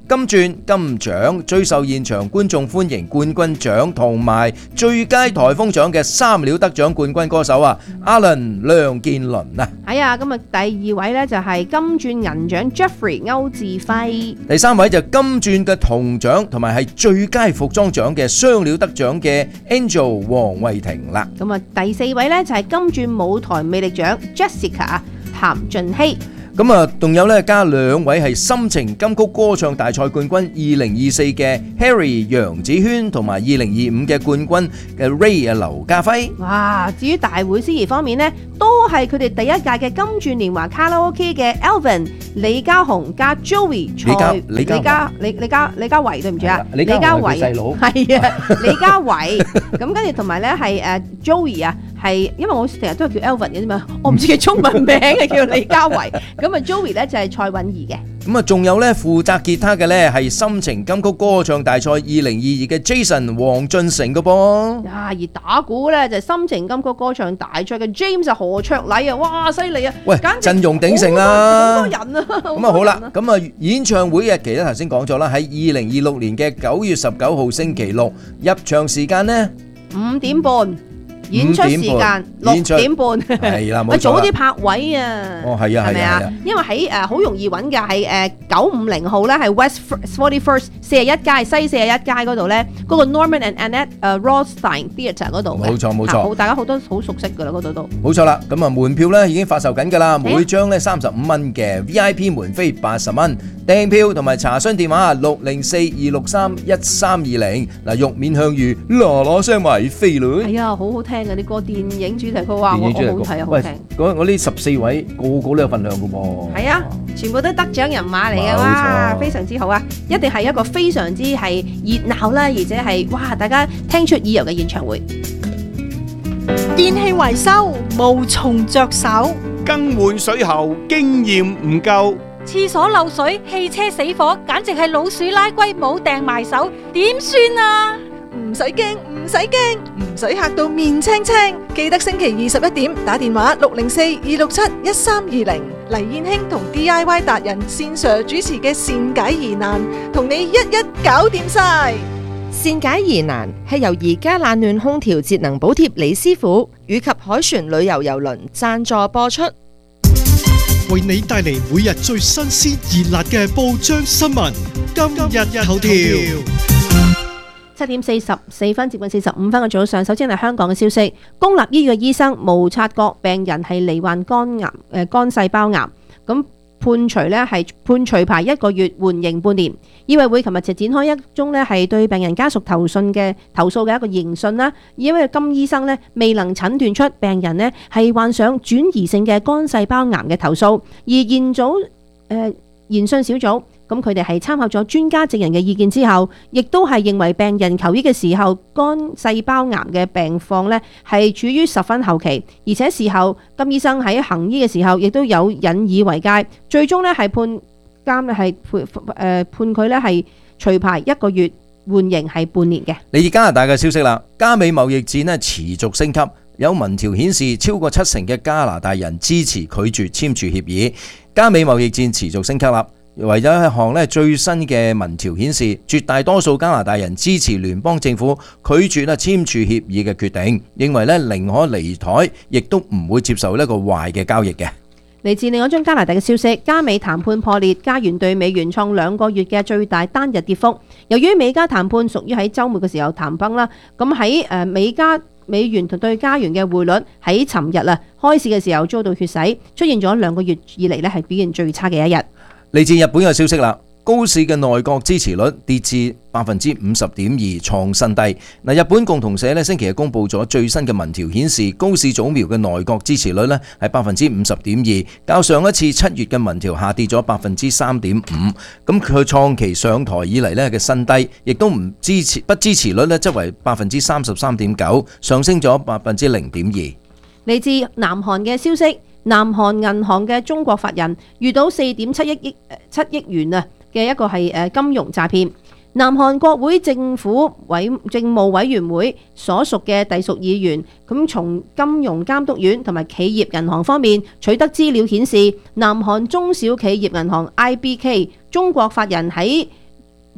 金鑽金獎最受現場觀眾歡迎冠軍獎同埋最佳台風獎嘅三料得獎冠軍歌手啊，Alan梁健倫啊。 係啊，咁啊第二位呢就係金鑽銀獎 Jeffrey 歐志輝。 第三位就金鑽嘅銅獎同埋係最佳服裝獎嘅雙料得獎嘅 Angel 黃慧婷啦。 咁啊第四位呢就係金鑽舞台魅力獎 Jessica 譚俊熙。 咁啊，仲有咧加兩位係心情金曲歌唱大賽冠軍二零二四嘅 Harry 楊子軒，同埋二零二五嘅冠軍嘅 Ray 啊劉家輝。 哇！至於大會司儀方面呢，都係佢哋第一屆嘅金鑽年華卡拉 OK 嘅 Alvin、李家雄加 Joey 蔡李家李李家李家維，對唔住啊，李家維細佬係啊，李家維。咁跟住同埋咧係誒 Joey 啊。係，因為我成日都係叫 Alvin 嘅啫嘛，我唔知佢中文名嘅叫李家維。咁啊 Joey 咧就係蔡允儀嘅。 咁啊，仲有咧負責吉他嘅咧係心情金曲歌唱大賽二零二二嘅 Jason 黃俊成嘅噃。 啊，而打鼓咧就係心情金曲歌唱大賽嘅 James 何卓禮啊，哇，犀利啊！ 喂，陣容鼎盛啦， 好多人啊。 咁啊好啦，咁啊演唱會嘅期咧頭先講咗啦，喺二零二六年嘅九月十九號星期六，入場時間呢五點半。演出時間六點半， 係啦，冇錯啦。 喂，早啲拍位啊！ 哦，係啊，係啊， 因為喺誒好容易揾嘅係誒九五零號咧，係 West Forty First 四十一街西四十一街嗰度咧，嗰個 Norman and Annette 誒 Rothstein Theatre 嗰度嘅。 冇錯冇錯， 好大家好多好熟悉㗎啦，嗰度都。 冇錯啦，咁啊門票咧已經發售緊㗎啦，每張咧三十五蚊嘅 V I P 門飛八十蚊，訂票同埋查詢電話六零四二六三一三二零。嗱，玉面香芋嗱嗱聲買飛嘞！係啊，好好聽嘅啲歌，電影主題曲話我好睇啊，好聽。 嗰我呢十四位個個都有份量㗎噃。 係啊，全部都得獎人馬嚟嘅，哇，非常之好啊！一定係一個非常之係熱鬧啦，而且係哇，大家聽出耳油嘅演唱會。 電器維修無從着手， 更換水喉經驗唔夠， 廁所漏水、汽車死火，簡直係老鼠拉龜冇掟埋手，點算啊？ 唔使驚，唔使驚，唔使嚇到面青青。記得星期二十一點打電話六零四二六七一三二零，黎燕卿同 D I Y 達人線上主持嘅善解疑難，同你一一搞掂晒。 善解疑難係由而家冷暖空調節能補貼李師傅以及凱旋旅遊郵輪贊助播出， 為你帶嚟每日最新鮮熱辣嘅報章新聞。今日頭條。 七點四十四分，接近四十五分嘅早上，首先係香港嘅消息。公立醫院嘅醫生無察覺病人係罹患肝癌，誒肝細胞癌，咁判除呢係判除牌一個月，緩刑半年。醫委會琴日就展開一宗呢係對病人家屬投訴嘅投訴嘅一個聆訊啦。因為金醫生呢未能診斷出病人呢係患上轉移性嘅肝細胞癌嘅投訴，而研組誒研訊小組。咁佢哋係參考咗專家證人嘅意見之後，亦都係認為病人求醫嘅時候，肝細胞癌嘅病況呢係處於十分後期，而且事後金醫生喺行醫嘅時候，亦都有引以為戒，最終呢係判監咧係判誒判佢呢係除牌一個月，緩刑係半年嘅。嚟自加拿大嘅消息啦，加美貿易戰呢持續升級，有民調顯示超過七成嘅加拿大人支持拒絕簽署協議，加美貿易戰持續升級啦。為咗一項咧最新嘅民調顯示，絕大多數加拿大人支持聯邦政府拒絕咧簽署協議嘅決定，認為咧寧可離台，亦都唔會接受呢個壞嘅交易嘅。嚟自另一宗加拿大嘅消息，加美談判破裂，加元對美元創兩個月嘅最大單日跌幅。由於美加談判屬於喺週末嘅時候談崩啦，咁喺誒美加美元同對加元嘅匯率喺尋日啊開市嘅時候遭到血洗，出現咗兩個月以嚟咧係表現最差嘅一日。嚟自日本嘅消息啦，高市嘅內閣支持率跌至百分之五十點二，創新低。嗱，日本共同社咧星期日公佈咗最新嘅民調顯示，高市早苗嘅內閣支持率咧係百分之五十點二，較上一次七月嘅民調下跌咗百分之三點五。咁佢創期上台以嚟咧嘅新低，亦都唔支持不支持率咧則為百分之三十三點九，上升咗百分之零點二。嚟自南韓嘅消息。南韓銀行嘅中國法人遇到四點七億億七億元啊嘅一個係誒金融詐騙。南韓國會政府委政務委員會所屬嘅隸屬議員，咁從金融監督院同埋企業銀行方面取得資料顯示，南韓中小企業銀行 I B K 中國法人喺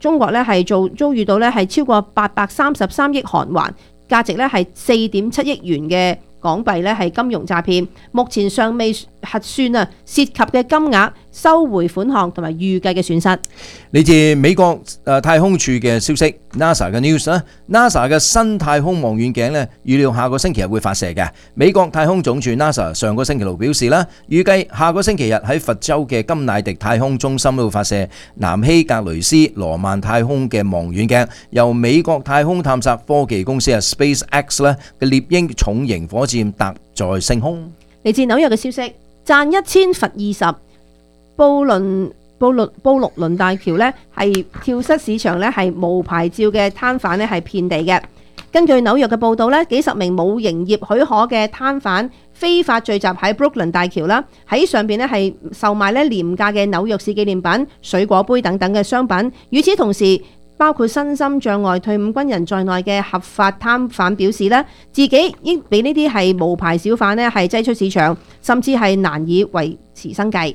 中國咧係做遭遇到咧係超過八百三十三億韓元，價值咧係四點七億元嘅港幣咧係金融詐騙，目前尚未核算啊涉及嘅金額、收回款項同埋預計嘅損失。 嚟自美國誒太空處嘅消息 ，NASA 嘅 news 啦 ，NASA 嘅新太空望遠鏡咧預料下個星期日會發射嘅。美國太空總署 NASA 上個星期六表示啦，預計下個星期日喺佛州嘅金乃迪太空中心都會發射南希格雷斯羅曼太空嘅望遠鏡，由美國太空探索科技公司啊 SpaceX 咧嘅獵鷹重型火箭搭載升空。 嚟自紐約嘅消息，賺一千罰二十，布倫布律布陸倫大橋呢係跳蚤市場呢係無牌照嘅攤販呢係遍地嘅。根據紐約嘅報道呢，幾十名冇營業許可嘅攤販非法聚集喺布魯倫大橋啦，喺上邊呢係售賣呢廉價嘅紐約市紀念品、水果杯等等嘅商品。與此同時，包括身心障礙退伍軍人在內嘅合法攤販表示呢，自己已俾呢啲係無牌小販呢係擠出市場，甚至係難以維持生計。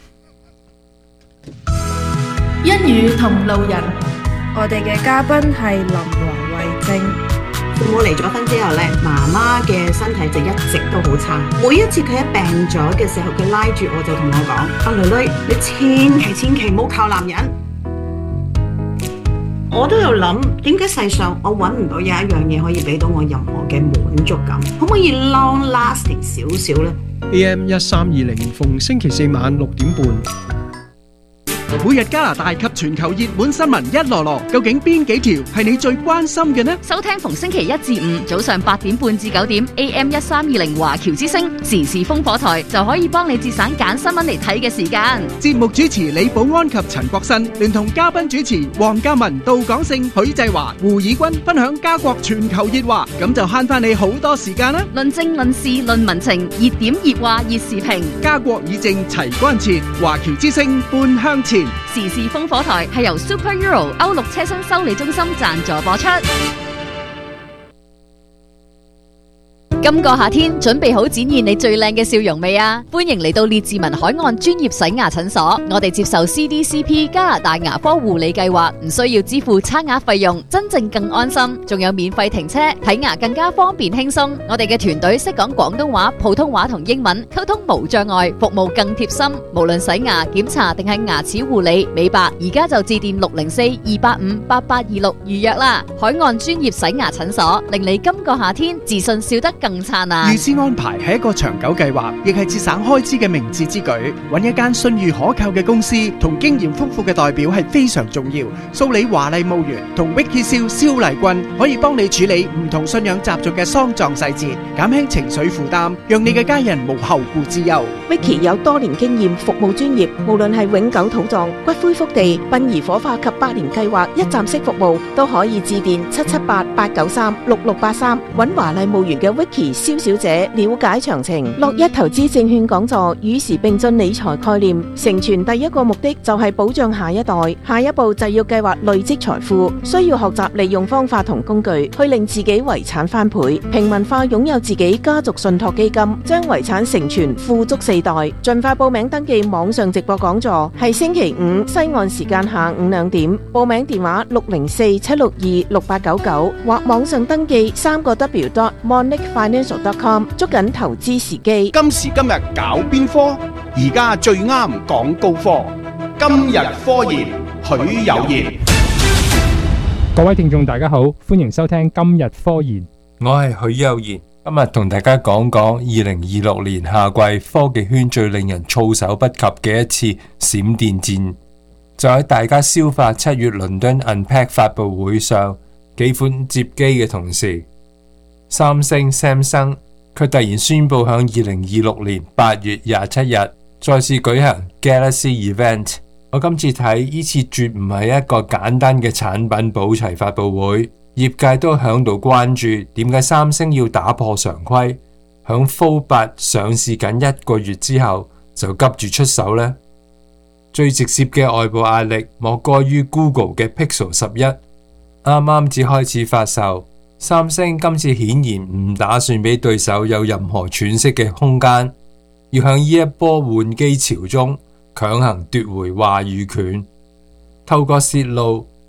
一語同路人，我哋嘅嘉賓係林黃慧正。 父母離咗婚之後咧，媽媽嘅身體就一直都好差。每一次佢一病咗嘅時候，佢拉住我就同我講：阿女女，你千祈千祈唔好靠男人。我都有諗，點解世上我揾唔到有一樣嘢可以俾到我任何嘅滿足感？可唔可以 long lasting 少少呢？ A M 一三二零逢星期四晚六點半。 每日加拿大及全球熱門新聞一籮籮，究竟邊幾條係你最關心嘅呢？ 收聽逢星期一至五早上八點半至九點 A M 一三二零華僑之聲時事風火台，就可以幫你節省揀新聞嚟睇嘅時間。 節目主持李寶安及陳國新，聯同嘉賓主持黃嘉文、杜廣勝、許濟華、胡以軍分享家國全球熱話，咁就慳翻你好多時間啦！ 論政論事論民情，熱點熱話熱時評， 家國議政齊關切，華僑之聲半向前。 時事風火台係由 Super Euro 歐陸車身修理中心贊助播出。今個夏天準備好展現你最靚嘅笑容未啊？歡迎嚟到列治文海岸專業洗牙診所，我哋接受 C D C P 加拿大牙科護理計劃，唔需要支付差額費用，真正更安心，仲有免費停車，睇牙更加方便輕鬆。我哋嘅團隊識講廣東話、普通話同英文，溝通無障礙，服務更貼心。無論洗牙、檢查定係牙齒護理、美白，而家就致電六零四二八五八八二六預約啦。海岸專業洗牙診所，令你今個夏天自信笑得更燦爛。 預先安排係一個長久計劃，亦係節省開支嘅明智之舉。揾一間信譽可靠嘅公司同經驗豐富嘅代表係非常重要。蘇里華麗墓園同 Vicky 蕭蕭麗君可以幫你處理唔同信仰習俗嘅喪葬細節，減輕情緒負擔，讓你嘅家人無後顧之憂。 Vicky 有多年經驗，服務專業，無論係永久土葬、骨灰福地、殯儀火化及百年計劃一站式服務，都可以致電七七八八九三六六八三，揾華麗墓園嘅 Vicky 蕭小姐了解詳情。樂一投資證券講座與時並進理財概念，成全第一個目的就係保障下一代，下一步就要計劃累積財富，需要學習利用方法同工具去令自己遺產翻倍，平民化擁有自己家族信託基金，將遺產承傳富足四代。盡快報名登記網上直播講座，係星期五西岸時間下午兩點，報名電話六零四七六二六八九九或網上登記三個 W dot monic financial dot com， 捉緊投資時機。 今時今日搞邊科？而家最啱講高科。今日科研，許有賢。 各位聽眾大家好，歡迎收聽今日科研，我係許有賢。今日同大家講講二零二六年夏季科技圈最令人措手不及嘅一次閃電戰，就喺大家消化七月倫敦 Unpack 發佈會上幾款摺機嘅同時，三星 Samsung 佢突然宣布響二零二六年八月廿七日再次舉行 Galaxy Event。我今次睇呢次絕唔係一個簡單嘅產品補齊發佈會，業界都響度關注點解三星要打破常規，響 Fold 八上市緊一個月之後就急住出手呢？最直接嘅外部壓力莫過於 Google 嘅 Pixel 十一，啱啱至開始發售。三星今次顯然唔打算俾對手有任何喘息嘅空間，要響呢一波換機潮中強行奪回話語權。透過泄露，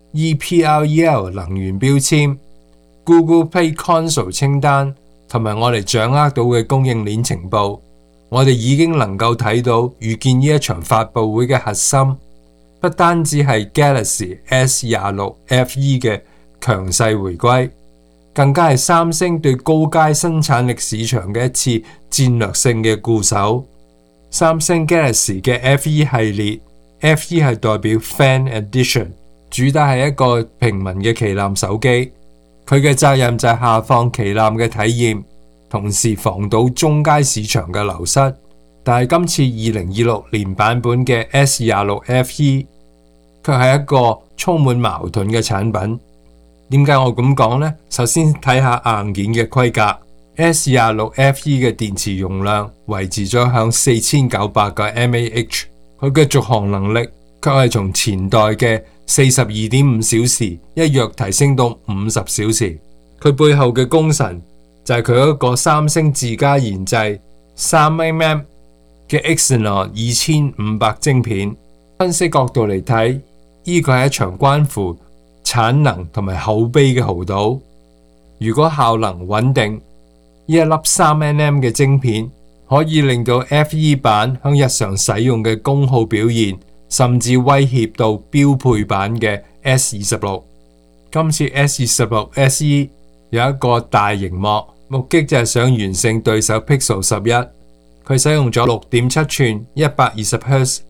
E P R E L 能源標籤、Google Play Console 清單同埋我哋掌握到嘅供應鏈情報，我哋已經能夠睇到預見呢一場發佈會嘅核心，不單止係 Galaxy S 廿六 F E 嘅強勢回歸，更加係三星對高階生產力市場嘅一次戰略性嘅固守。三星 Galaxy 嘅 F E 系列 ，F E 係代表 Fan Edition， 主打係一個平民嘅旗艦手機，佢嘅責任就係下放旗艦嘅體驗，同時防堵中階市場嘅流失。但係今次二零二六年版本嘅 S 廿六 F E， 卻係一個充滿矛盾嘅產品。點解我咁講呢？首先睇下硬件嘅規格。S 廿六 F E 嘅電池容量維持咗響四千九百個 mAh， 佢嘅續航能力卻係從前代嘅四十二點五小時一躍提升到五十小時。佢背後嘅功臣就係佢一個三星自家研製三 nanometer 嘅 Exynos 二千五百晶片。分析角度嚟睇，呢個係一場關乎產能同埋口碑嘅豪賭。如果效能穩定，呢一粒三 nanometer 嘅晶片可以令到 F E 版向日常使用嘅功耗表現，甚至威脅到標配版嘅 S 二十六。今次 S 二十六 S E 有一個大螢幕，目的就係想完勝對手 Pixel 十一。佢使用咗六點七寸一百二十赫茲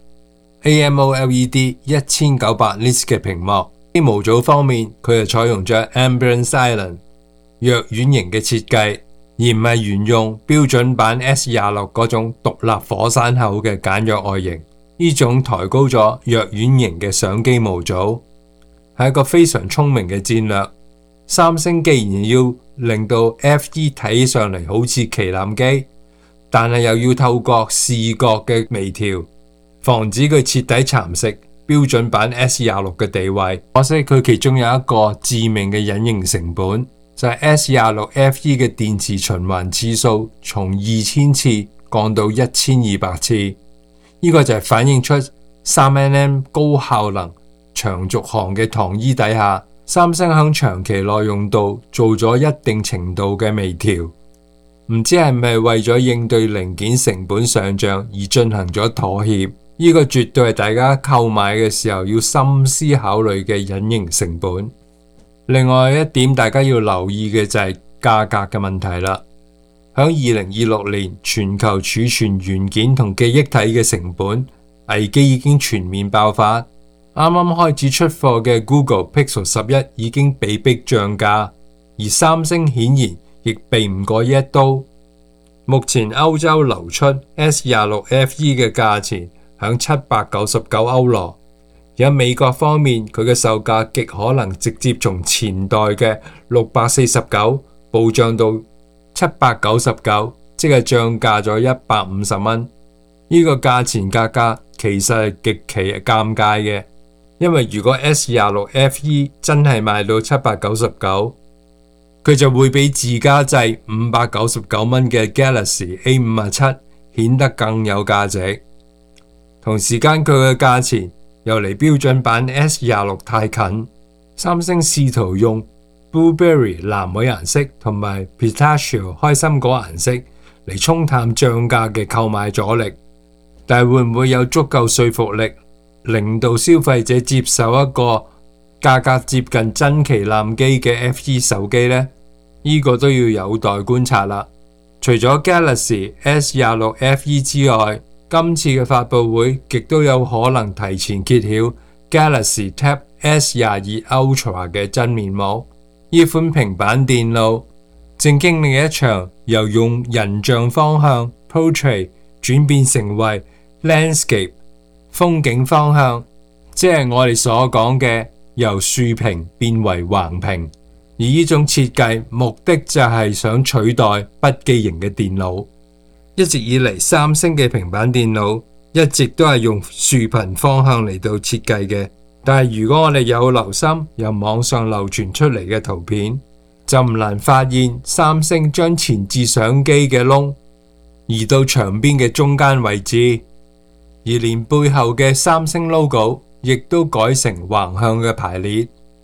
A M O L E D 一千九百 nits 嘅屏幕。喺模組方面，佢係採用咗 Ambient Silent 藥丸型嘅設計，而唔係沿用標準版 S 廿六嗰種獨立火山口嘅簡約外形。呢種抬高咗藥丸型嘅相機模組，係一個非常聰明嘅戰略。三星既然要令到 F E 睇上嚟好似旗艦機，但係又要透過視覺嘅微調，防止佢徹底蠶食標準版 S 廿六嘅地位。可惜佢其中有一個致命嘅隱形成本，就係 S 廿六 F E 嘅電池循環次數從二千次降到一千二百次。呢、這個就係反映出三 nanometer 高效能長續航嘅糖衣底下，三星喺長期耐用度做咗一定程度嘅微調。唔知係咪為咗應對零件成本上漲而進行咗妥協？呢個絕對係大家購買嘅時候要深思考慮嘅隱形成本。另外一點大家要留意嘅就係價格嘅問題啦。喺二零二六年，全球儲存元件同記憶體嘅成本危機已經全面爆發。啱啱開始出貨嘅 Google Pixel 十一已經被逼漲價，而三星顯然亦避唔過呢一刀。目前歐洲流出 S 廿六 F E 嘅價錢響七百九十九歐羅，而喺美國方面，佢嘅售價極可能直接從前代嘅六百四十九暴漲到七百九十九，即係漲價咗一百五十蚊。呢個價錢價格其實係極其尷尬嘅，因為如果 S 廿六 F E 真係賣到七百九十九，佢就會比自家製五百九十九蚊嘅 Galaxy A 五十七顯得更有價值。同時間佢嘅價錢又離標準版 S 廿六太近，三星試圖用 Blueberry 藍莓顏色同埋 Pistachio 開心果顏色嚟沖淡漲價嘅購買阻力，但係會唔會有足夠說服力令到消費者接受一個價格接近真旗艦機嘅 F E 手機呢？呢、這個都要有待觀察啦。除咗 Galaxy S 廿六 F E 之外，今次嘅發佈會亦都有可能提前揭曉 Galaxy Tab S 廿二 Ultra 嘅真面目。呢款平板電腦正經歷一場由用人像方向 Portrait 轉變成為 Landscape 風景方向，即係我哋所講嘅由豎屏變為橫屏。而呢種設計目的就係想取代筆記型嘅電腦。一直以嚟，三星嘅平板電腦一直都係用豎屏方向嚟到設計嘅。但係如果我哋有留心由網上流傳出嚟嘅圖片，就唔難發現三星將前置相機嘅窿移到牆邊嘅中間位置，而連背後嘅三星 logo 亦都改成橫向嘅排列。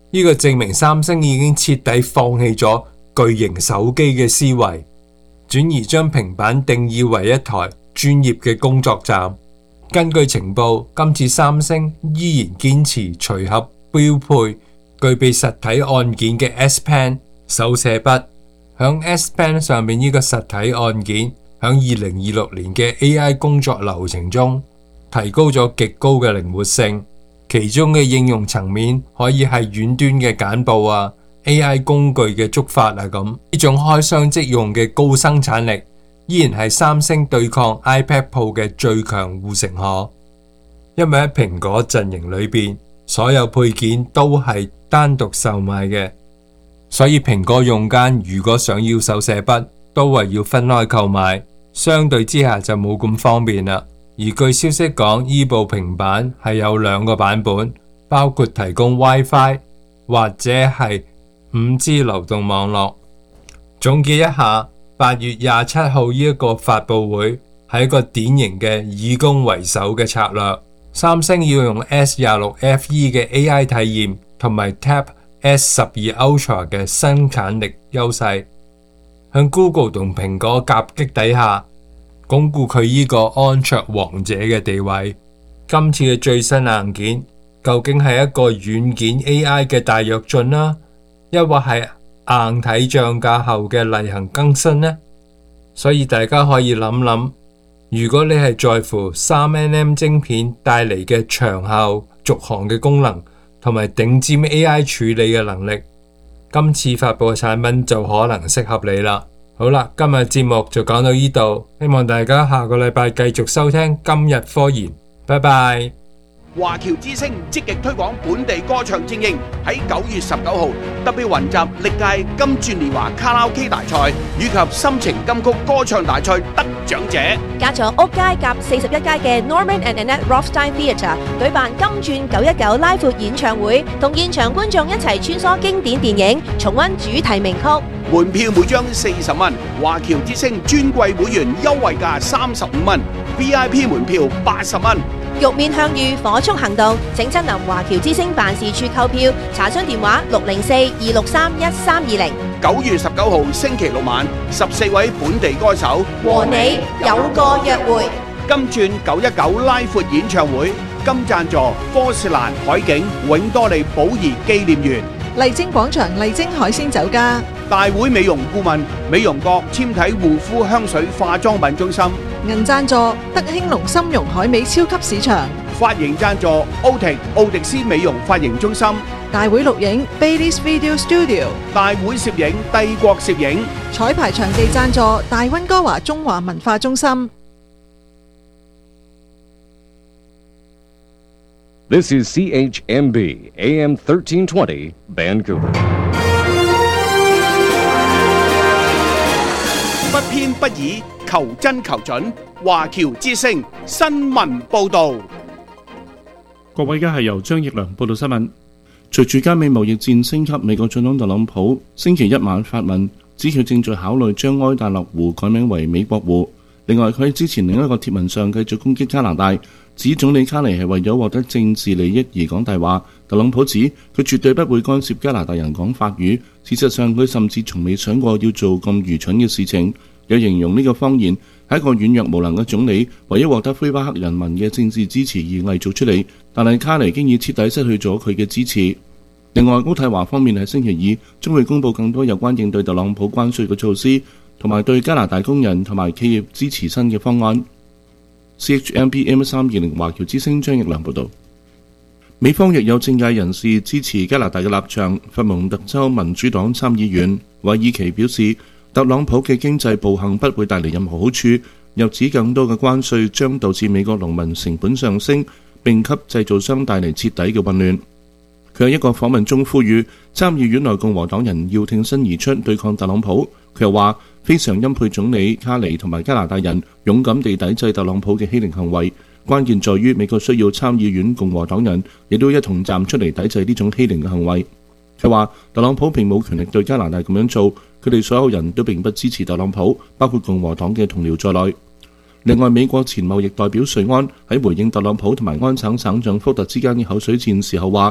呢個證明三星已經徹底放棄咗巨型手機嘅思維，轉而將平板定義為一台專業嘅工作站。根據情報，今次三星依然堅持隨盒標配具備實體按鍵嘅 S Pen 手寫筆。響 S Pen 上面呢個實體按鍵，響二零二六年嘅 A I 工作流程中提高咗極高嘅靈活性。其中嘅應用層面可以係遠端嘅簡報啊、A I 工具嘅觸發啊咁。呢種開箱即用嘅高生產力，依然係三星對抗 iPad Pro 嘅最強護城河。因為喺蘋果陣營裏邊，所有配件都係單獨售賣嘅，所以蘋果用家如果想要手寫筆，都係要分開購買，相對之下就冇咁方便啦。而據消息講，呢部平板係有兩個版本，包括提供 WiFi 或者係 五 G 流動網絡。總結一下，八月廿七號呢一個發佈會係一個典型嘅以攻為守嘅策略。三星要用 S 廿六 F E 嘅 A I 體驗同埋 Tab S 十二 Ultra 嘅生產力優勢，向 Google 同蘋果夾擊底下，鞏固佢呢個安卓王者嘅地位。今次嘅最新硬件究竟係一個軟件 A I 嘅大躍進啦，抑或係硬體漲價後嘅例行更新呢？所以大家可以諗諗，如果你係在乎三 N M 晶片帶嚟嘅長效續航嘅功能同埋頂尖 A I 處理嘅能力，今次發佈嘅產品就可能適合你啦。好啦，今日節目就講到呢度，希望大家下個禮拜繼續收聽今日科研，拜拜。 華僑之聲積極推廣本地歌唱精英，喺九月十九號特別雲集歷屆金鑽年華卡拉 OK 大賽以及心情金曲歌唱大賽得獎者， 加咗屋街夾四十一街嘅 Norman and Annette Rothstein Theatre 舉辦金鑽九一九拉闊演唱會，同現場觀眾一齊穿梭經典電影，重溫主題名曲。 門票每張四十蚊，華僑之聲專櫃會員優惠價三十五蚊 ，V I P 門票八十蚊。 玉面向隅火速行動，請親臨華僑之聲辦事處購票，查詢電話六零四二六三一三二零。 九月十九號星期六晚，十四位本地歌手和你有個約會。 金鑽九一九拉闊演唱會，金贊助科士蘭海景永多利寶儀紀念園。 麗晶廣場麗晶海鮮酒家， 大會美容顧問美容閣纖體護膚香水化妝品中心， 銀贊助德興隆參茸海味超級市場， 髮型贊助奧迪奧迪斯美容髮型中心， 大會錄影 Baileys Video Studio， 大會攝影帝國攝影， 彩排場地贊助大溫哥華中華文化中心。 This is C H M B A M thirteen twenty Vancouver。 不偏不倚，求真求準。華僑之聲新聞報導。 各位，而家係由張奕良報道新聞。隨住加美貿易戰升級，美國總統特朗普星期一晚發文，指佢正在考慮將埃戴勒湖改名為美國湖。另外，佢喺之前另一個貼文上繼續攻擊加拿大，指總理卡尼係為咗獲得政治利益而講大話。特朗普指佢絕對不會干涉加拿大人講法語，事實上佢甚至從未想過要做咁愚蠢嘅事情。有形容呢個謊言係一個軟弱無能嘅總理為咗獲得魁北克人民嘅政治支持而偽造出嚟，但係卡尼經已徹底失去咗佢嘅支持。另外，渥太華方面喺星期二將會公布更多有關應對特朗普關稅嘅措施，同埋對加拿大工人同埋企業支持新嘅方案。C H M P M 三二零華僑之聲張奕良報道。美方亦有政界人士支持加拿大嘅立場。佛蒙特州民主黨參議員韋爾奇表示，特朗普嘅經濟暴行不會帶嚟任何好處，又指更多嘅關稅將導致美國農民成本上升，並給製造商帶嚟徹底嘅混亂。佢喺一個訪問中呼籲參議院內共和黨人要挺身而出對抗特朗普。佢又話非常欽佩總理卡尼同埋加拿大人勇敢地抵制特朗普嘅欺凌行為，關鍵在於美國需要參議院共和黨人亦都一同站出嚟抵制呢種欺凌嘅行為。佢話特朗普並冇權力對加拿大咁樣做，佢哋所有人都並不支持特朗普，包括共和黨嘅同僚在內。另外，美國前貿易代表瑞安喺回應特朗普同埋安省省長福特之間嘅口水戰時候話，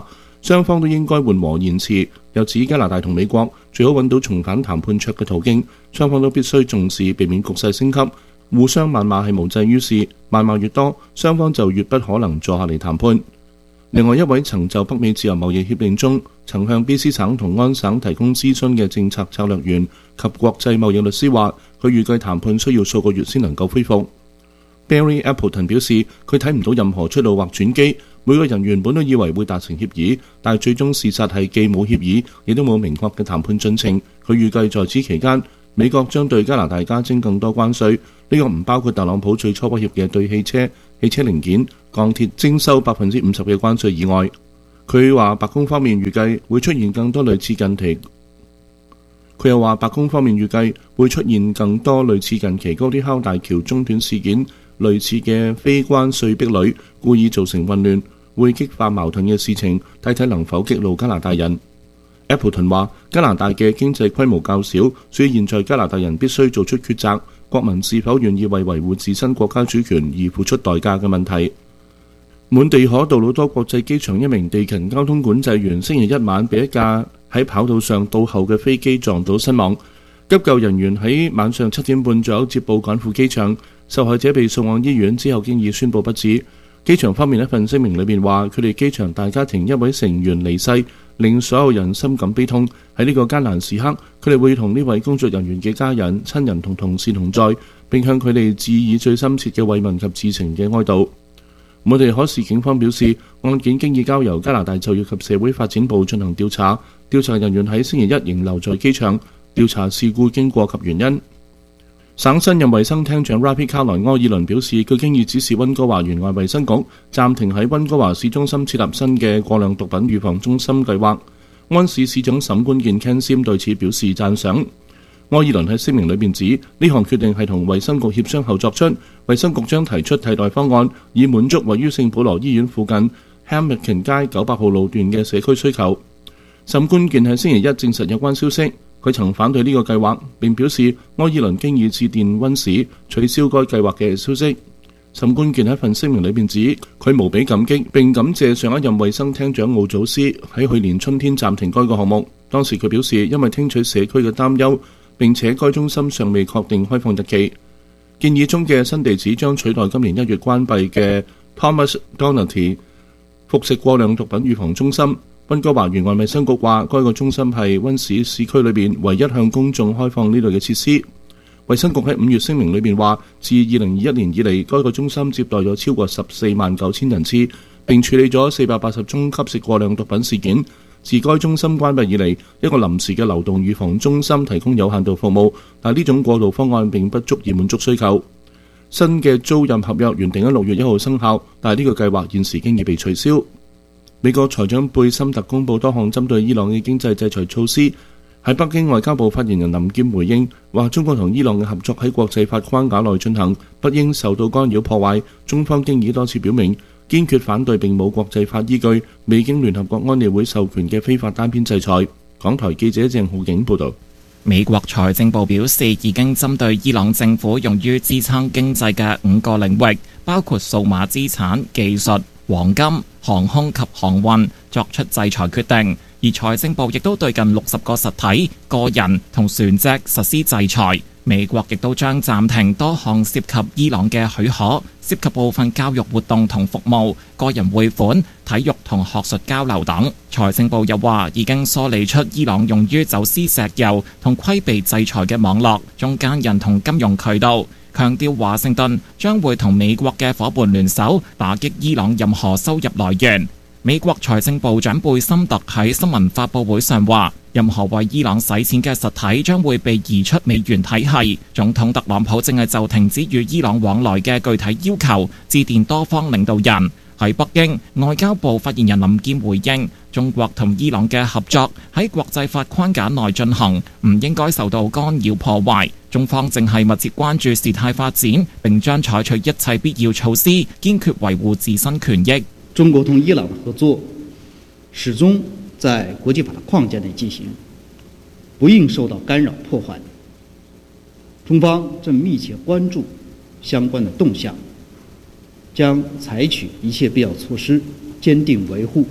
雙方都應該緩和言辭。又指加拿大同美國最好揾到重返談判桌嘅途徑，雙方都必須重視，避免局勢升級。互相謾罵係無濟於事，謾罵越多，雙方就越不可能坐下嚟談判。另外一位曾就北美自由貿易協定中曾向 B C 省同安省提供諮詢嘅政策策略員及國際貿易律師話，佢預計談判需要數個月先能夠恢復。Barry Appleton 表示，佢睇唔到任何出路或轉機。每個人原本都以為會達成協議，但最終事實係既冇協議，亦都冇明確嘅談判進程。佢預計在此期間，美國將對加拿大加徵更多關稅，呢個唔包括特朗普最初威脅嘅對汽車、汽車零件、鋼鐵徵收百分之五十嘅關稅以外。佢話白宮方面預計會出現更多類似近期，佢又話白宮方面預計會出現更多類似近期高鐵敲大橋中斷事件類似嘅非關稅壁壘，故意造成混亂，會激化矛盾嘅事情，睇睇能否激怒加拿大人。Appleton 話：加拿大嘅經濟規模較小，所以現在加拿大人必須做出抉擇，國民是否願意為維護自身國家主權而付出代價嘅問題。滿地可杜魯多國際機場一名地勤交通管制員星期一晚被一架喺跑道上倒後嘅飛機撞到身亡，急救人員喺晚上七點半左右接報趕赴機場，受害者被送往醫院之後經已宣布不治。機場方面一份聲明裏面話，佢哋機場大家庭一位成員離世，令所有人深感悲痛。喺呢個艱難時刻，佢哋會同呢位工作人員嘅家人、親人同同事同在，並向佢哋致以最深切嘅慰問及至情嘅哀悼。我哋可視警方表示，案件經已交由加拿大就業及社會發展部進行調查，調查人員喺星期一仍留在機場調查事故經過及原因。省新任衛生廳長 Ravi Kahlon 柯爾倫表示，佢經已指示溫哥華園外衛生局暫停喺溫哥華市中心設立新嘅過量毒品預防中心計劃。安市市長沈關健 Ken Sim 對此表示讚賞。柯爾倫喺聲明裏面指，呢項決定係同衛生局協商後作出，衛生局將提出替代方案，以滿足位於聖保羅醫院附近 Hamilton 街九百號路段嘅社區需求。沈關健喺星期一證實有關消息。佢曾反對呢個計劃，並表示柯爾倫經已致電溫市取消該計劃嘅消息。沈關健喺份聲明裏面指，佢無比感激並感謝上一任衛生廳長奧祖斯喺去年春天暫停該個項目。當時佢表示，因為聽取社區嘅擔憂，並且該中心尚未確定開放日期。建議中嘅新地址將取代今年一月關閉嘅 Thomas Doherty 服食過量毒品預防中心。溫哥華園外衛生局話，該個中心係溫市市區裏邊唯一向公眾開放呢類嘅設施。衛生局喺五月聲明裏邊話，自二零二一年以嚟，該個中心接待咗超過十四萬九千人次，並處理咗四百八十宗吸食過量毒品事件。自該中心關閉以嚟，一個臨時嘅流動預防中心提供有限度服務，但呢種過渡方案並不足以滿足需求。新嘅租賃合約原定喺六月一號生效，但係呢個計劃現時經已被取消。美國財長貝森特公布多項針對伊朗嘅經濟制裁措施。喺北京，外交部發言人林劍回應話，中國同伊朗嘅合作喺國際法框架內進行，不應受到干擾破壞。中方經已多次表明堅決反對並冇國際法依據、未經聯合國安理會授權嘅非法單邊制裁。港台記者鄭浩景報道。 美國財政部表示，已經針對伊朗政府用於支撐經濟嘅五個領域，包括數碼資產、技術、黃金、航空及航運作出制裁決定，而財政部亦都對近六十個實體、個人同船隻實施制裁。美國亦都將暫停多項涉及伊朗嘅許可，涉及部分教育活動同服務、個人匯款、體育同學術交流等。財政部又話，已經梳理出伊朗用於走私石油同規避制裁嘅網絡、中間人同金融渠道。強調華盛頓將會同美國嘅夥伴聯手打擊伊朗任何收入來源。美國財政部長貝森特喺新聞發佈會上話，任何為伊朗使錢嘅實體將會被移出美元體系。總統特朗普正係就停止與伊朗往來嘅具體要求致電多方領導人。喺北京，外交部發言人林劍回應，中國同伊朗嘅合作喺國際法框架內進行，唔應該受到干擾破壞。中方正係密切關注事態發展，並將採取一切必要措施，堅決維護自身權益。 中國同伊朗的合作始終在國際法的框架內進行，不應受到干擾破壞。中方正密切關注相關的動向，將採取一切必要措施，堅定維護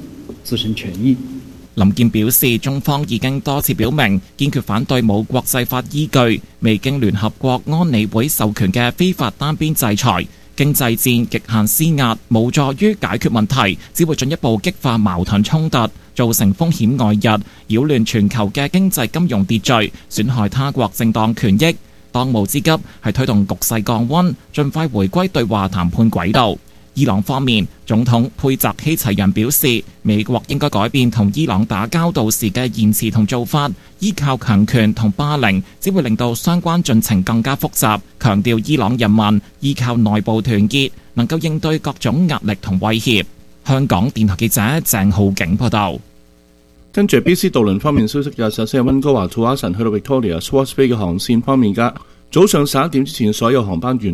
自身權益。 林健表示，中方已經多次表明堅決反對冇國際法依據、未經聯合國安理會授權嘅非法單邊制裁、經濟戰極限施壓，無助於解決問題，只會進一步激化矛盾衝突，造成風險外溢，擾亂全球嘅經濟金融秩序，損害他國正當權益。當務之急係推動局勢降溫，盡快回歸對話談判軌道。伊朗方面，總統佩澤希齊揚表示，美國應該改變同伊朗打交道時嘅言辭同做法，依靠強權同霸凌只會令到相關進程更加複雜。強調伊朗人民依靠內部團結，能夠應對各種壓力同威脅。香港電台記者鄭浩景報道。 跟住 B C 渡輪方面消息，廿四日溫哥華土瓦臣去到 Victoria Swartz Bay 嘅航線方面嘅，早上十一點之前所有航班完